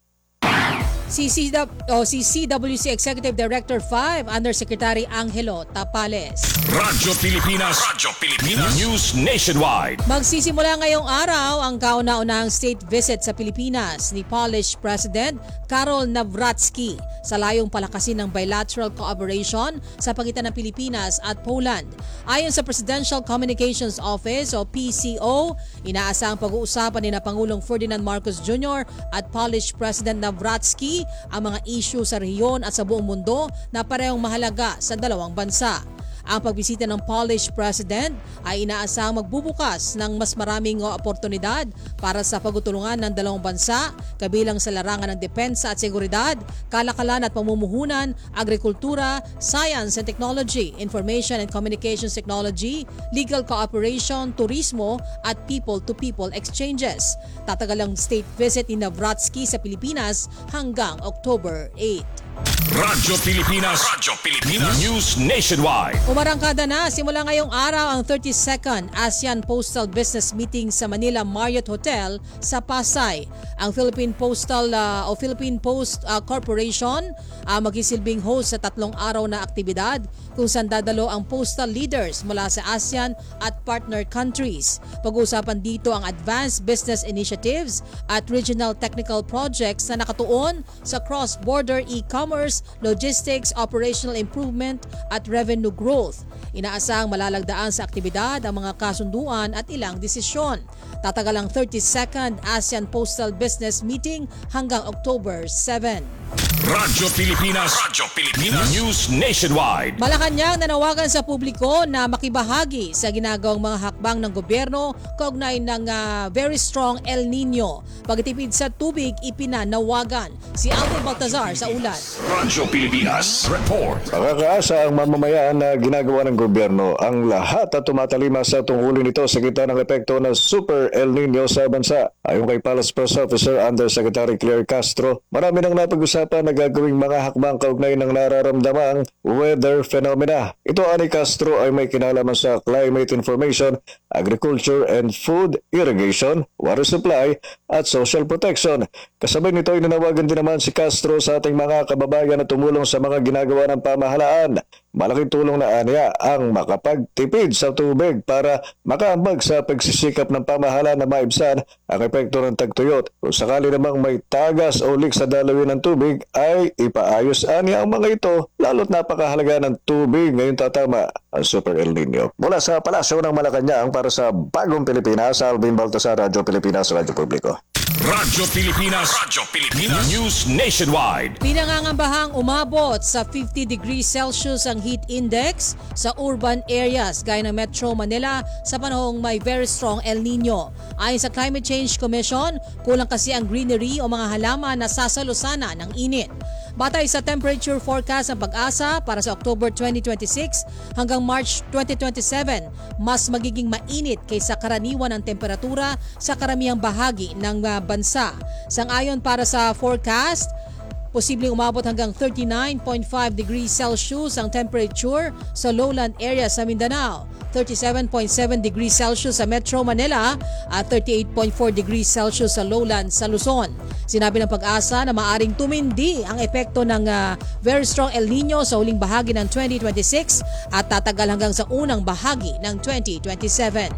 Si, C W, oh, si C W C Executive Director five, Undersecretary Angelo Tapales. Radyo Pilipinas, Radyo Pilipinas, News Nationwide. Magsisimula ngayong araw ang kauna-unahang state visit sa Pilipinas ni Polish President Karol Nawrocki sa layong palakasin ng bilateral cooperation sa pagitan ng Pilipinas at Poland. Ayon sa Presidential Communications Office o P C O, inaasahang pag-uusapan ni na Pangulong Ferdinand Marcos Junior at Polish President Nawrocki ang mga issue sa rehiyon at sa buong mundo na parehong mahalaga sa dalawang bansa. Ang pagbisita ng Polish President ay inaasahang magbubukas ng mas maraming oportunidad para sa pagtutulungan ng dalawang bansa, kabilang sa larangan ng depensa at seguridad, kalakalan at pamumuhunan, agrikultura, science and technology, information and communications technology, legal cooperation, turismo at people-to-people exchanges. Tatagal ang state visit ni Nawrocki sa Pilipinas hanggang October eighth. Radyo Pilipinas, Radyo Pilipinas, News Nationwide. Umarangkada na simula ngayong araw ang thirty-second ASEAN Postal Business Meeting sa Manila Marriott Hotel sa Pasay. Ang Philippine Postal uh, o Philippine Post uh, Corporation uh, magsisilbing host sa tatlong araw na aktibidad kung saan dadalo ang postal leaders mula sa ASEAN at partner countries. Pag-uusapan dito ang advanced business initiatives at regional technical projects na nakatuon sa cross-border e-commerce, logistics, operational improvement at revenue growth. Inaasahang malalagdaan sa aktibidad ang mga kasunduan at ilang desisyon. Tatagal ang thirty-second ASEAN Postal Business Meeting hanggang October seventh. Radyo Pilipinas, Radyo Pilipinas, News Nationwide. Malacanang nanawagan sa publiko na makibahagi sa ginagawang mga hakbang ng gobyerno kaugnay ng uh, very strong El Nino. Pagtipid sa tubig, ipinanawagan. Si Alvin Baltazar sa ulat. Radyo Pilipinas Report. Nakakaasa ang mamamayan na ginagawa ng gobyerno ang lahat at tumatalima sa tungkulin nito sa gitna ng epekto ng Super El Nino sa bansa. Ayon kay Palace Press Officer Undersecretary Claire Castro, marami nang napag-usapan na gagawing mga hakbang kaugnay ng nararamdamang weather phenomena. Ito ani Castro ay may kinalaman sa climate information, agriculture and food, irrigation, water supply at social protection. Kasabay nito ay nanawagan din naman si Castro sa ating mga kababayan na tumulong sa mga ginagawa ng pamahalaan. Malaking tulong na aniya ang makapagtipid sa tubig para makaambag sa pagsisikap ng pamahalaan na maibsan ang epekto ng tagtuyot. Kung sakali namang may tagas o leak sa dalawin ng tubig ay ipaayos aniya ang mga ito, lalo't napakahalaga ng tubig ngayong tatama ang Super El Nino. Mula sa Palasyo ng Malacanang para sa Bagong Pilipinas, Alvin Baltazar, Radyo Pilipinas, Radyo Publiko. Radyo Pilipinas, Radyo Pilipinas, News Nationwide. Pinangangambahang umabot sa fifty degrees Celsius ang heat index sa urban areas gaya ng Metro Manila sa panahong may very strong El Nino. Ayon sa Climate Change Commission, kulang kasi ang greenery o mga halaman na sasalusana ng init. Batay sa temperature forecast ng Pag-asa para sa October twenty twenty-six hanggang March twenty twenty-seven, mas magiging mainit kaysa karaniwan ang temperatura sa karamihang bahagi ng uh, bansa. Sang-ayon para sa forecast, posibleng umabot hanggang thirty-nine point five degrees Celsius ang temperature sa lowland area sa Mindanao, thirty-seven point seven degrees Celsius sa Metro Manila at thirty-eight point four degrees Celsius sa lowland sa Luzon. Sinabi ng Pag-asa na maaring tumindi ang epekto ng uh, very strong El Nino sa huling bahagi ng twenty twenty-six at tatagal hanggang sa unang bahagi ng twenty twenty-seven.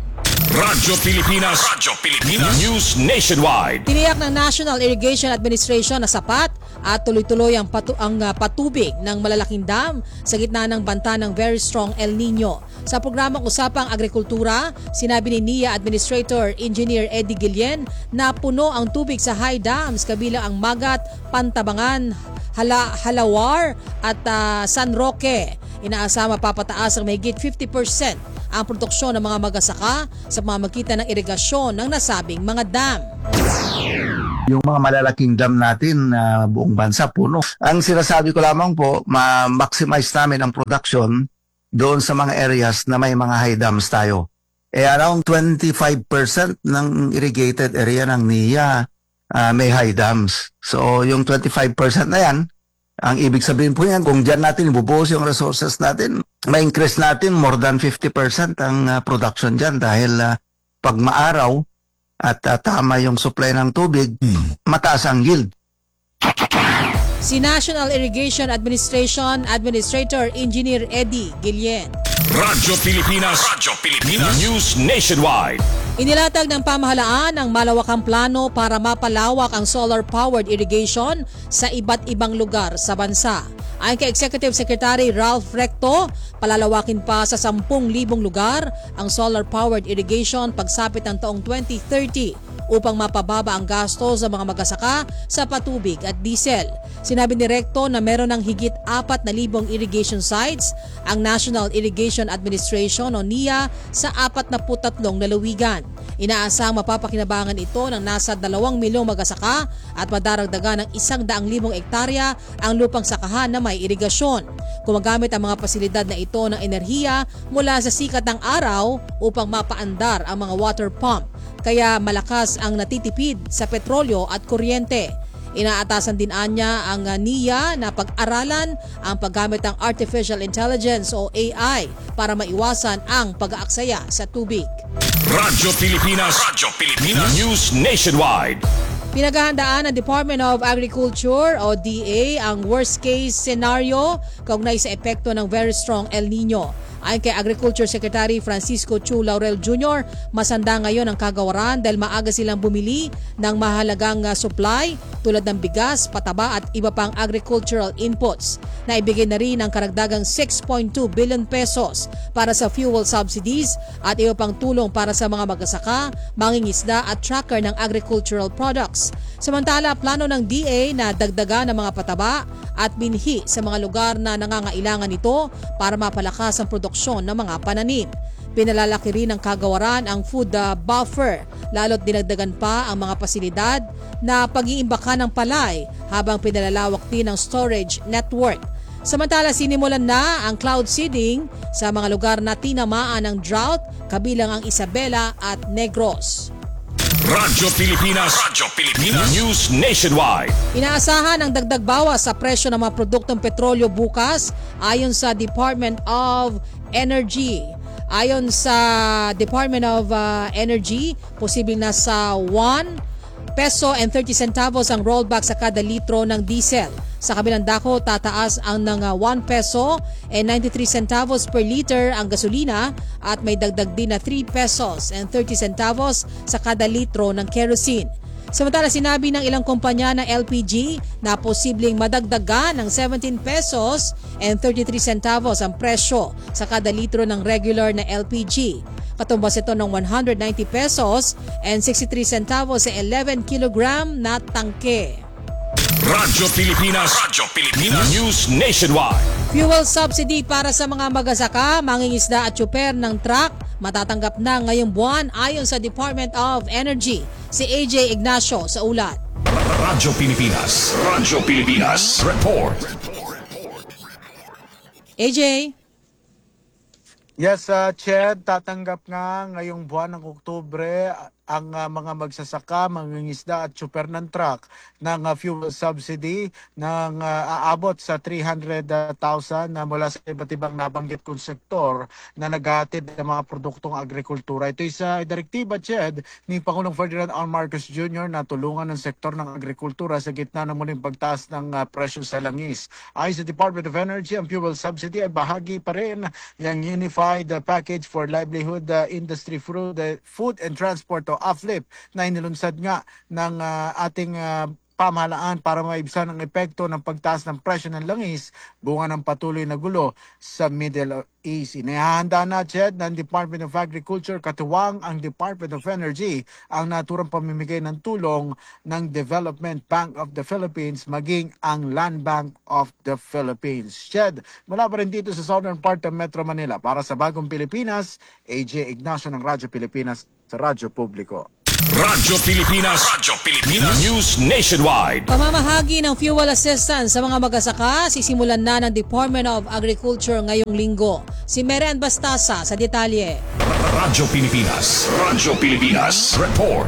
Radyo Pilipinas, Radyo Pilipinas, News Nationwide. Tiniyak ng National Irrigation Administration na sapat at tuloy-tuloy ang, patu- ang uh, patubig ng malalaking dam sa gitna ng banta ng very strong El Nino. Sa programang Usapang Agrikultura, sinabi ni N I A Administrator Engineer Eddie Guillen na puno ang tubig sa high dams kabilang ang Magat, Pantabangan, Hala, Halawar at uh, San Roque. Inaasama papataas ang mahigit fifty percent ang produksyon ng mga magasaka sa pamamagitan ng irigasyon ng nasabing mga dam. Yung mga malalaking dam natin na uh, buong bansa puno. Ang sinasabi ko lamang po, ma-maximize namin ang production doon sa mga areas na may mga high dams tayo. Eh around twenty-five percent ng irrigated area ng N I A uh, may high dams. So yung twenty-five percent na yan, ang ibig sabihin po yan, kung dyan natin ibubuhos yung resources natin, ma-increase natin more than fifty percent ang uh, production dyan dahil uh, pag maaraw at uh, tama yung supply ng tubig, hmm. mataas ang yield. Si National Irrigation Administration Administrator Engineer Eddie Guillen. Radyo Pilipinas, Radyo Pilipinas, News Nationwide. Inilatag ng pamahalaan ang malawakang plano para mapalawak ang solar-powered irrigation sa iba't ibang lugar sa bansa. Ayon kay Executive Secretary Ralph Recto, palalawakin pa sa ten thousand lugar ang solar-powered irrigation pagsapit ng taong twenty thirty upang mapababa ang gasto sa mga magasaka sa patubig at diesel. Sinabi ni Recto na meron ng higit apat na libong irrigation sites ang National Irrigation Administration o N I A sa apat na tatlong lalawigan. Inaasang mapapakinabangan ito ng nasa dalawang milyong magasaka at madaragdagan ng isang daang libong ektarya ang lupang sakahan na may irigasyon. Gumagamit ang mga pasilidad na ito ng enerhiya mula sa sikat ng araw upang mapaandar ang mga water pump, kaya malakas ang natitipid sa petrolyo at kuryente. Inaatasan din anya ang N I A na pag-aralan ang paggamit ng Artificial Intelligence o A I para maiwasan ang pag-aaksaya sa tubig. Radyo Pilipinas, Radyo Pilipinas, News Nationwide. Pinaghahandaan ng Department of Agriculture o D A ang worst case scenario kaugnay sa epekto ng very strong El Nino. Ayon kay Agriculture Secretary Francisco Chu Laurel Junior, masanda ngayon ang kagawaran dahil maaga silang bumili ng mahalagang supply tulad ng bigas, pataba at iba pang agricultural inputs. Naibigay na rin ang karagdagang six point two billion pesos para sa fuel subsidies at iba pang tulong para sa mga magsasaka, mangingisda at tracker ng agricultural products. Samantala, plano ng D A na dagdagan ng mga pataba at binhi sa mga lugar na nangangailangan nito para mapalakas ang produksyon ng mga pananim. Pinalalaki rin ng kagawaran ang food uh, buffer, lalo't dinagdagan pa ang mga pasilidad na pag-iimbaka ng palay habang pinalalawak din ang storage network. Samantala, sinimulan na ang cloud seeding sa mga lugar na tinamaan ng drought, kabilang ang Isabela at Negros. Radyo Pilipinas, Radyo Pilipinas, News Nationwide. Inaasahan ang dagdag bawas sa presyo ng mga produktong petrolyo bukas ayon sa Department of Energy. Ayon sa Department of uh, Energy, posibleng nasa one peso and thirty centavos ang rollback sa kada litro ng diesel. Sa kabilang dako, tataas ang ng uh, one peso and ninety-three centavos per liter ang gasolina at may dagdag din na three pesos and thirty centavos sa kada litro ng kerosene. Samantala, sinabi ng ilang kumpanya ng L P G na posibleng madagdagan ng seventeen pesos and thirty-three centavos ang presyo sa kada litro ng regular na L P G. Katumbas ito ng one hundred ninety pesos and sixty-three centavos sa eleven kilogram na tangke. Radyo Pilipinas, Radyo Pilipinas, News Nationwide. Fuel subsidy para sa mga magsasaka, mangingisda at tsuper ng truck matatanggap na ngayong buwan ayon sa Department of Energy. Si A J Ignacio sa ulat. Radyo Pilipinas, Radyo Pilipinas, report. A J. Yes, uh, Ched, tatanggap nga ngayong buwan ng Oktubre ang uh, mga magsasaka, mangingisda at super ng truck ng uh, fuel subsidy ng uh, aabot sa three hundred thousand na mula sa iba't ibang nabanggit kong sektor na naghahatid ng mga produktong agrikultura. Ito ay sa direktiba, Ched, ni Pangulong Ferdinand R. Marcos Junior na tulungan ng sektor ng agrikultura sa gitna ng muling pagtaas ng uh, presyo sa langis. Ayon sa Department of Energy, ang fuel subsidy ay bahagi pa rin ng Unified uh, Package for Livelihood uh, Industry Food, uh, Food and Transport o A F L I P na inilunsad nga ng uh, ating uh, pamahalaan para maibsan ang epekto ng pagtaas ng presyo ng langis bunga ng patuloy na gulo sa Middle East. Inihahanda na, Ched, ng Department of Agriculture katuwang ang Department of Energy ang naturang pamimigay ng tulong ng Development Bank of the Philippines maging ang Land Bank of the Philippines. Ched, mula pa rin dito sa southern part ng Metro Manila para sa Bagong Pilipinas, A J Ignacio ng Radyo Pilipinas sa Radyo Publiko. Radyo Pilipinas, Radyo Pilipinas News Nationwide. Pamamahagi ng fuel assistance sa mga magsasaka sisimulan na ng Department of Agriculture ngayong linggo. Si Meren Bastasa sa detalye. Radyo Pilipinas, Radyo Pilipinas Report.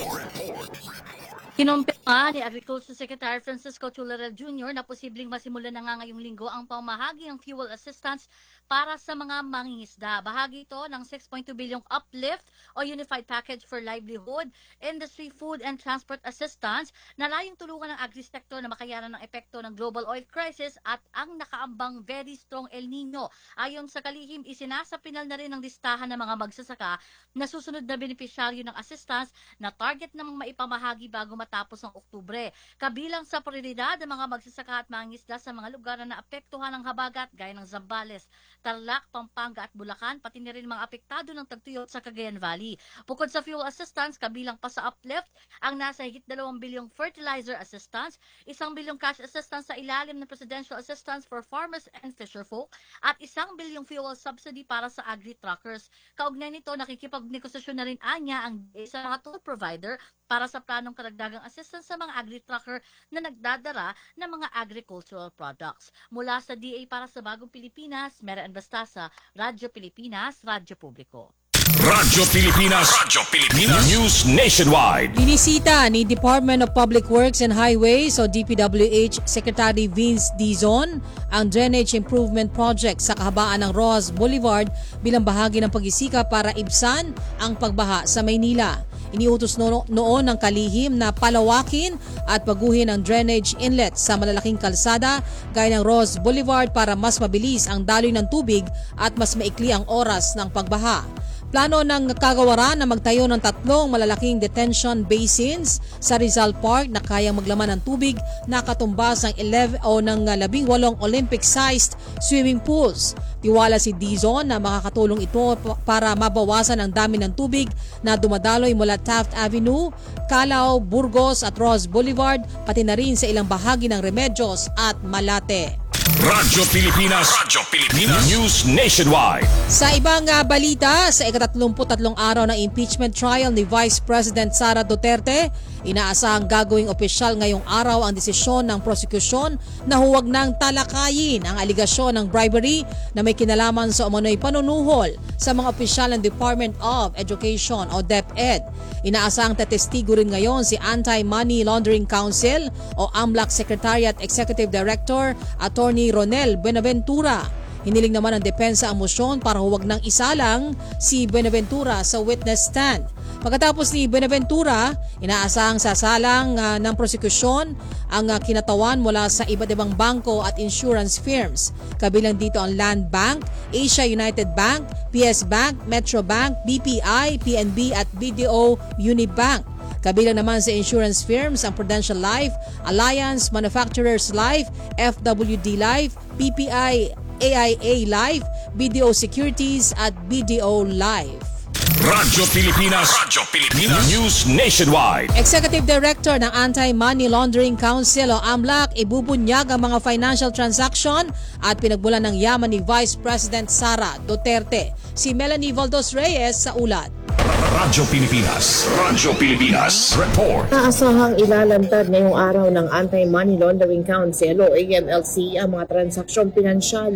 Kinumpirma ni Agriculture Secretary Francisco Chularel Junior na posibleng masimulan na nga ngayong linggo ang pamahagi ng fuel assistance para sa mga mangingisda. Bahagi ito ng six point two bilyong uplift o Unified Package for Livelihood, Industry, Food and Transport Assistance na layong tulungan ng agri-sector na makayanan ng epekto ng global oil crisis at ang nakaambang very strong El Nino. Ayon sa kalihim, isinasapinal na rin ng listahan ng mga magsasaka na susunod na benepisyaryo ng assistance na target namang maipamahagi bago matapos ng Oktubre. Kabilang sa prioridad ang mga magsasaka at mangingisda sa mga lugar na naapektuhan ng habagat gaya ng Zambales, Tarlac, Pampanga at Bulacan, pati na rin mga apektado ng tagtuyot sa Cagayan Valley. Bukod sa fuel assistance, kabilang pa sa uplift ang nasa higit dalawang bilyong fertilizer assistance, isang bilyong cash assistance sa ilalim ng Presidential Assistance for Farmers and Fisherfolk at isang bilyong fuel subsidy para sa agri-truckers. Kaugnay nito, nakikipagnegosasyon na rin anya ang D A sa mga toll provider para sa planong karagdagang assistance sa mga agri-trucker na nagdadara ng mga agricultural products. Mula sa D A para sa Bagong Pilipinas, Meren Bastasa, Radyo Pilipinas, Radyo Publiko. Radyo Pilipinas, Radyo Pilipinas News Nationwide. Binisita ni Department of Public Works and Highways o D P W H Secretary Vince Dizon ang drainage improvement project sa kahabaan ng Ross Boulevard bilang bahagi ng pag-isika para ibsan ang pagbaha sa Maynila. Iniutos no- noon ng kalihim na palawakin at baguhin ang drainage inlet sa malalaking kalsada gaya ng Ross Boulevard para mas mabilis ang daloy ng tubig at mas maikli ang oras ng pagbaha. Plano ng kagawaran na magtayo ng tatlong malalaking detention basins sa Rizal Park na kayang maglaman ng tubig na katumbas ng eleven o ng labing walong Olympic-sized swimming pools. Tiwala si Dizon na makakatulong ito para mabawasan ang dami ng tubig na dumadaloy mula Taft Avenue, Calao, Burgos at Ross Boulevard, pati na rin sa ilang bahagi ng Remedios at Malate. Radyo Pilipinas, Radyo Pilipinas News Nationwide. Sa ibang uh, balita, sa ikatatlumput tatlong araw ng impeachment trial ni Vice President Sara Duterte, inaasahang gagawing opisyal ngayong araw ang desisyon ng prosekusyon na huwag nang talakayin ang aligasyon ng bribery na may kinalaman sa umano'y panunuhol sa mga opisyal ng Department of Education o DepEd. Inaasahang tatestigo rin ngayon si Anti-Money Laundering Council o A M L A C Secretariat Executive Director Attorney Ronel Buenaventura. Hiniling naman ng depensa ang mosyon para huwag nang isalang si Buenaventura sa witness stand. Pagkatapos ni Buenaventura, inaasahang sasalang uh, ng prosekusyon ang uh, kinatawan mula sa iba't ibang bangko at insurance firms. Kabilang dito ang Land Bank, Asia United Bank, P S Bank, Metro Bank, B P I, P N B at B D O Unibank. Kabilang naman sa insurance firms ang Prudential Life, Alliance Manufacturers Life, F W D Life, P P I, A I A Life, B D O Securities at B D O Life. Radyo Pilipinas, Radyo Pilipinas News Nationwide. Executive Director ng Anti-Money Laundering Council o A M L A C ibubunyag ang mga financial transaction at pinagmulan ng yaman ni Vice President Sara Duterte. Si Melanie Valdos Reyes sa ulat. Radyo Pilipinas, Radyo Pilipinas Report. Naasahang ilalantad ngayong araw ng Anti-Money Laundering Council o A M L C ang mga transaksyong pinansyal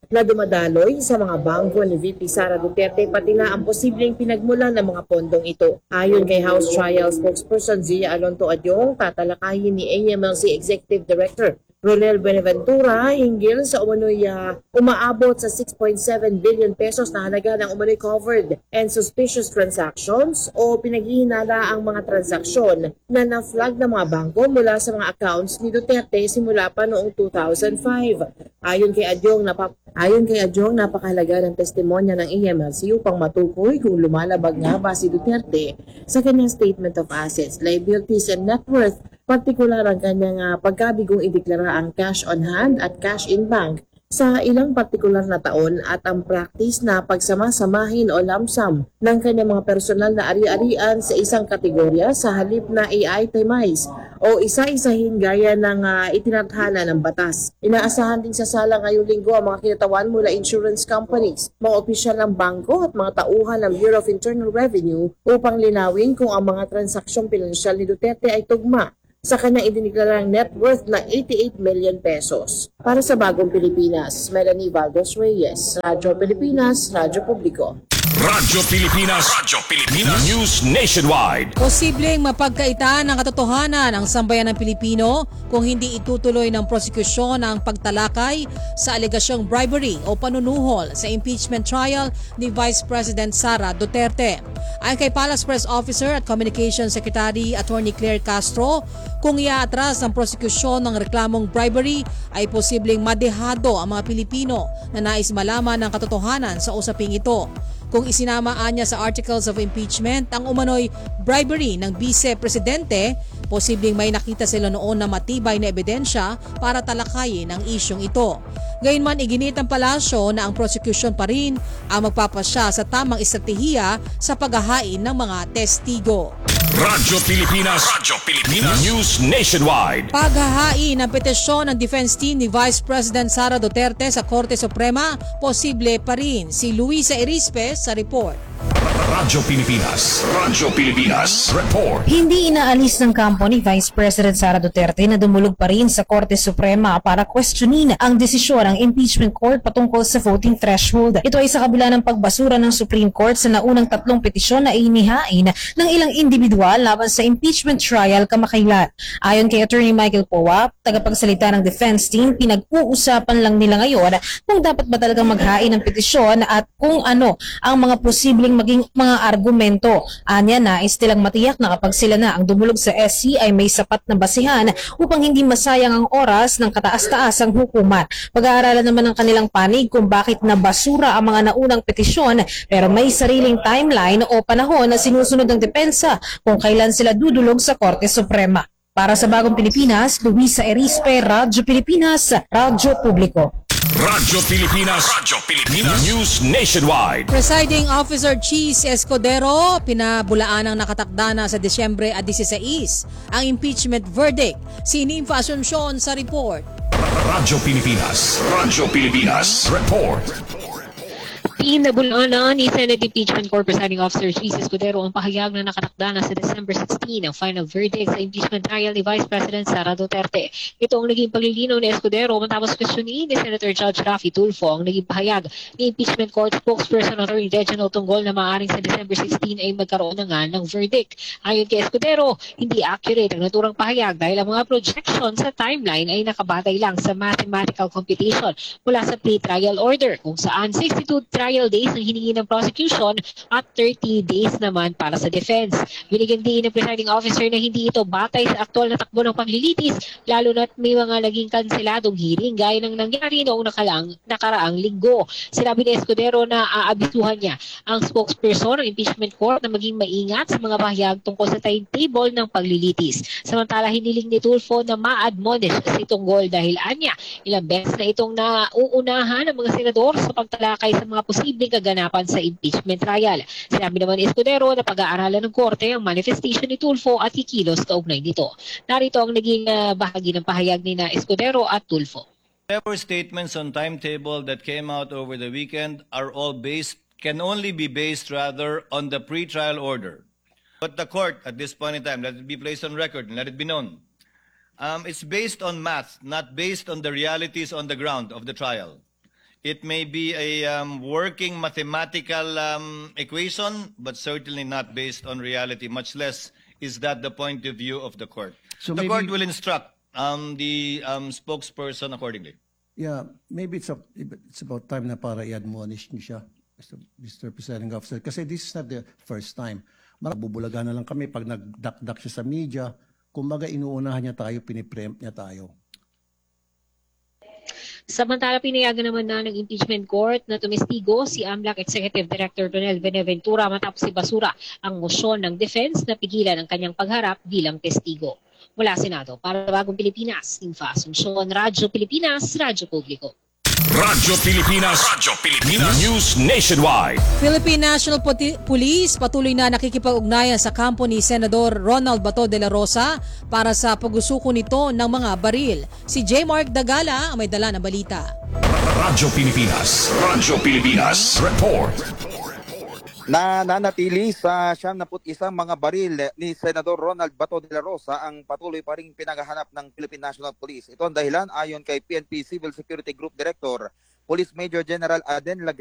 na dumadaloy sa mga bangko ni V P Sara Duterte pati na ang posibleng pinagmulan ng mga pondong ito. Ayon kay House Trial spokesperson Zia Alonto Adyong, tatalakayin ni A M L C Executive Director Ronel Benaventura hinggil sa umano'y uh, umaabot sa six point seven billion pesos na halaga ng umano'y covered and suspicious transactions o pinaghihinala ang mga transaksyon na na-flag ng mga bangko mula sa mga accounts ni Duterte simula pa noong two thousand five. Ayon kay Adyong, napap Ayon kay Adyong, napakahalaga ng testimonya ng A M L C upang matukoy kung lumalabag nga ba si Duterte sa kanyang statement of assets, liabilities and net worth, partikular ang kanyang uh, pagkabigong ideklara ang cash on hand at cash in bank sa ilang partikular na taon at ang practice na pagsama-samahin o lump sum ng kanyang mga personal na ari-arian sa isang kategorya sa halip na i-itemize o isa-isahin gaya ng uh, itinathala ng batas. Inaasahan din sa sala ngayong linggo ang mga kinatawan mula insurance companies, mga opisyal ng bangko at mga tauhan ng Bureau of Internal Revenue upang linawin kung ang mga transaksyong pinansyal ni Duterte ay tugma sa kanyang idineklarang net worth na eighty-eight million pesos. Para sa Bagong Pilipinas, Melanie Valdes Reyes, Radyo Pilipinas, Radyo Publiko. Radyo Pilipinas, Radyo Pilipinas, News Nationwide. Posibleng mapagkaitan ng katotohanan ang sambayan ng Pilipino kung hindi itutuloy ng prosekusyon ang pagtalakay sa alegasyong bribery o panunuhol sa impeachment trial ni Vice President Sara Duterte. Ayon kay Palace Press Officer at Communications Secretary Attorney Claire Castro, kung iaatras ang prosekusyon ng reklamong bribery ay posibleng madehado ang mga Pilipino na nais malaman ng katotohanan sa usaping ito. Kung isinamaan niya sa articles of impeachment ang umano'y bribery ng Vice-Presidente, posibleng may nakita sila noon na matibay na ebidensya para talakayin ang isyong ito. Gayunman, iginit ng palasyo na ang prosecution pa rin ang magpapasya sa tamang estratehiya sa paghahain ng mga testigo. Radyo Pilipinas, Radyo Pilipinas, News Nationwide. Paghahain ng petisyon ng defense team ni Vice President Sara Duterte sa Korte Suprema, posible pa rin. Si Luisa Erispe sa report. Radyo Pilipinas, Radyo Pilipinas, report. Hindi inaalis ng kampo ni Vice President Sara Duterte na dumulog pa rin sa Korte Suprema para questionin ang desisyon ng impeachment court patungkol sa voting threshold. Ito ay sa kabila ng pagbasura ng Supreme Court sa naunang tatlong petisyon na inihain ng ilang individual laban sa impeachment trial kamakailan. Ayon kay Attorney Michael Poa, tagapagsalita ng defense team, pinag-uusapan lang nila ngayon kung dapat ba talagang maghain ng petisyon at kung ano ang mga posibleng maging mga argumento. Anya, nais nilang matiyak na kapag sila na ang dumulog sa S C ay may sapat na basihan upang hindi masayang ang oras ng kataas-taasang hukuman. Pag-aaralan naman ng kanilang panig kung bakit nabasura ang mga naunang petisyon pero may sariling timeline o panahon na sinusunod ng depensa kung kailan sila dudulog sa Korte Suprema. Para sa Bagong Pilipinas, Luisa Erispe, Radyo Pilipinas, Radyo Publiko. Radyo Pilipinas, Radyo Pilipinas, News Nationwide. Presiding Officer Cheese Escudero, pinabulaan ang nakatakda na sa Disyembre disiseis ang impeachment verdict. Si Nympha Asuncion sa report. Radyo Pilipinas, Radyo Pilipinas, report. Pinabulaan na ni Senate Impeachment Court Presiding Officer Cheese Escudero ang pahayag na nakatakda na sa December sixteen ang final verdict sa impeachment trial ni Vice President Sara Duterte. Ito ang naging paglilinaw ni Escudero matapos questionin ni Senator Judge Raffy Tulfo ang naging pahayag ni Impeachment Court spokesperson Attorney Reginald Tungol na maaaring sa December sixteen ay magkaroon na nga ng verdict. Ayon kay Escudero, hindi accurate ang naturang pahayag dahil ang mga projection sa timeline ay nakabatay lang sa mathematical computation mula sa pre-trial order kung saan sixty-two trial days ang hiningi ng prosecution at thirty days naman para sa defense. Binigyan din ng presiding officer na hindi ito batay sa aktual na takbo ng paglilitis lalo na't may mga naging kanseladong hearing gaya ng nangyari noong nakalang, nakaraang linggo. Sinabi ni Escudero na aabisuhan niya ang spokesperson ng impeachment court na maging maingat sa mga pahayag tungkol sa timetable ng paglilitis. Samantala, hiniling ni Tulfo na ma-admonish si Tunggol dahil anya ilang beses na itong nauunahan ng mga senador sa pagtalakay sa mga posibleng kaganapan sa impeachment trial. Sinabi naman ni Escudero na pag-aaralan ng korte ang manifestation ni Tulfo at kikilos kaugnay nito. Narito ang naging uh, bahagi ng pahayag ni na Escudero at Tulfo. Whatever statements on timetable that came out over the weekend are all based, can only be based rather on the pre-trial order. But the court at this point in time, let it be placed on record and let it be known. Um, it's based on math, not based on the realities on the ground of the trial. It may be a um, working mathematical um, equation, but certainly not based on reality, much less is that the point of view of the court. So the maybe- court will instruct um, the um, spokesperson accordingly. Yeah, maybe it's, a, it's about time na para i-admonish niyo siya, Mister Mister Presiding Officer. Kasi this is not the first time. Marabubulaga na lang kami pag nagdakdak siya sa media. Kumbaga inuunahan niya tayo, piniprempt niya tayo. Samantala, pinayagan naman na ng impeachment court na tumestigo si AMLAC Executive Director Donel Benaventura matapos ibasura ang mosyon ng defense na pigilan ang kanyang pagharap bilang testigo. Mula Senado, para sa Bagong Pilipinas, Infa Asuncion, Radyo Pilipinas, Radyo Publiko. Radyo Pilipinas, Radyo Pilipinas, News Nationwide. Philippine National Poti- Police patuloy na nakikipag-ugnayan sa kampo ni Senador Ronald Bato de la Rosa para sa pag-usuko nito ng mga baril. Si J. Mark Dagala ang may dala ng balita. Radyo Pilipinas, Radyo Pilipinas, Report. Na nanatili sa siyam na isang mga baril ni Senador Ronald Bato de la Rosa ang patuloy pa ring pinaghahanap ng Philippine National Police. Ito ang dahilan ayon kay P N P Civil Security Group Director, Police Major General Aden Lag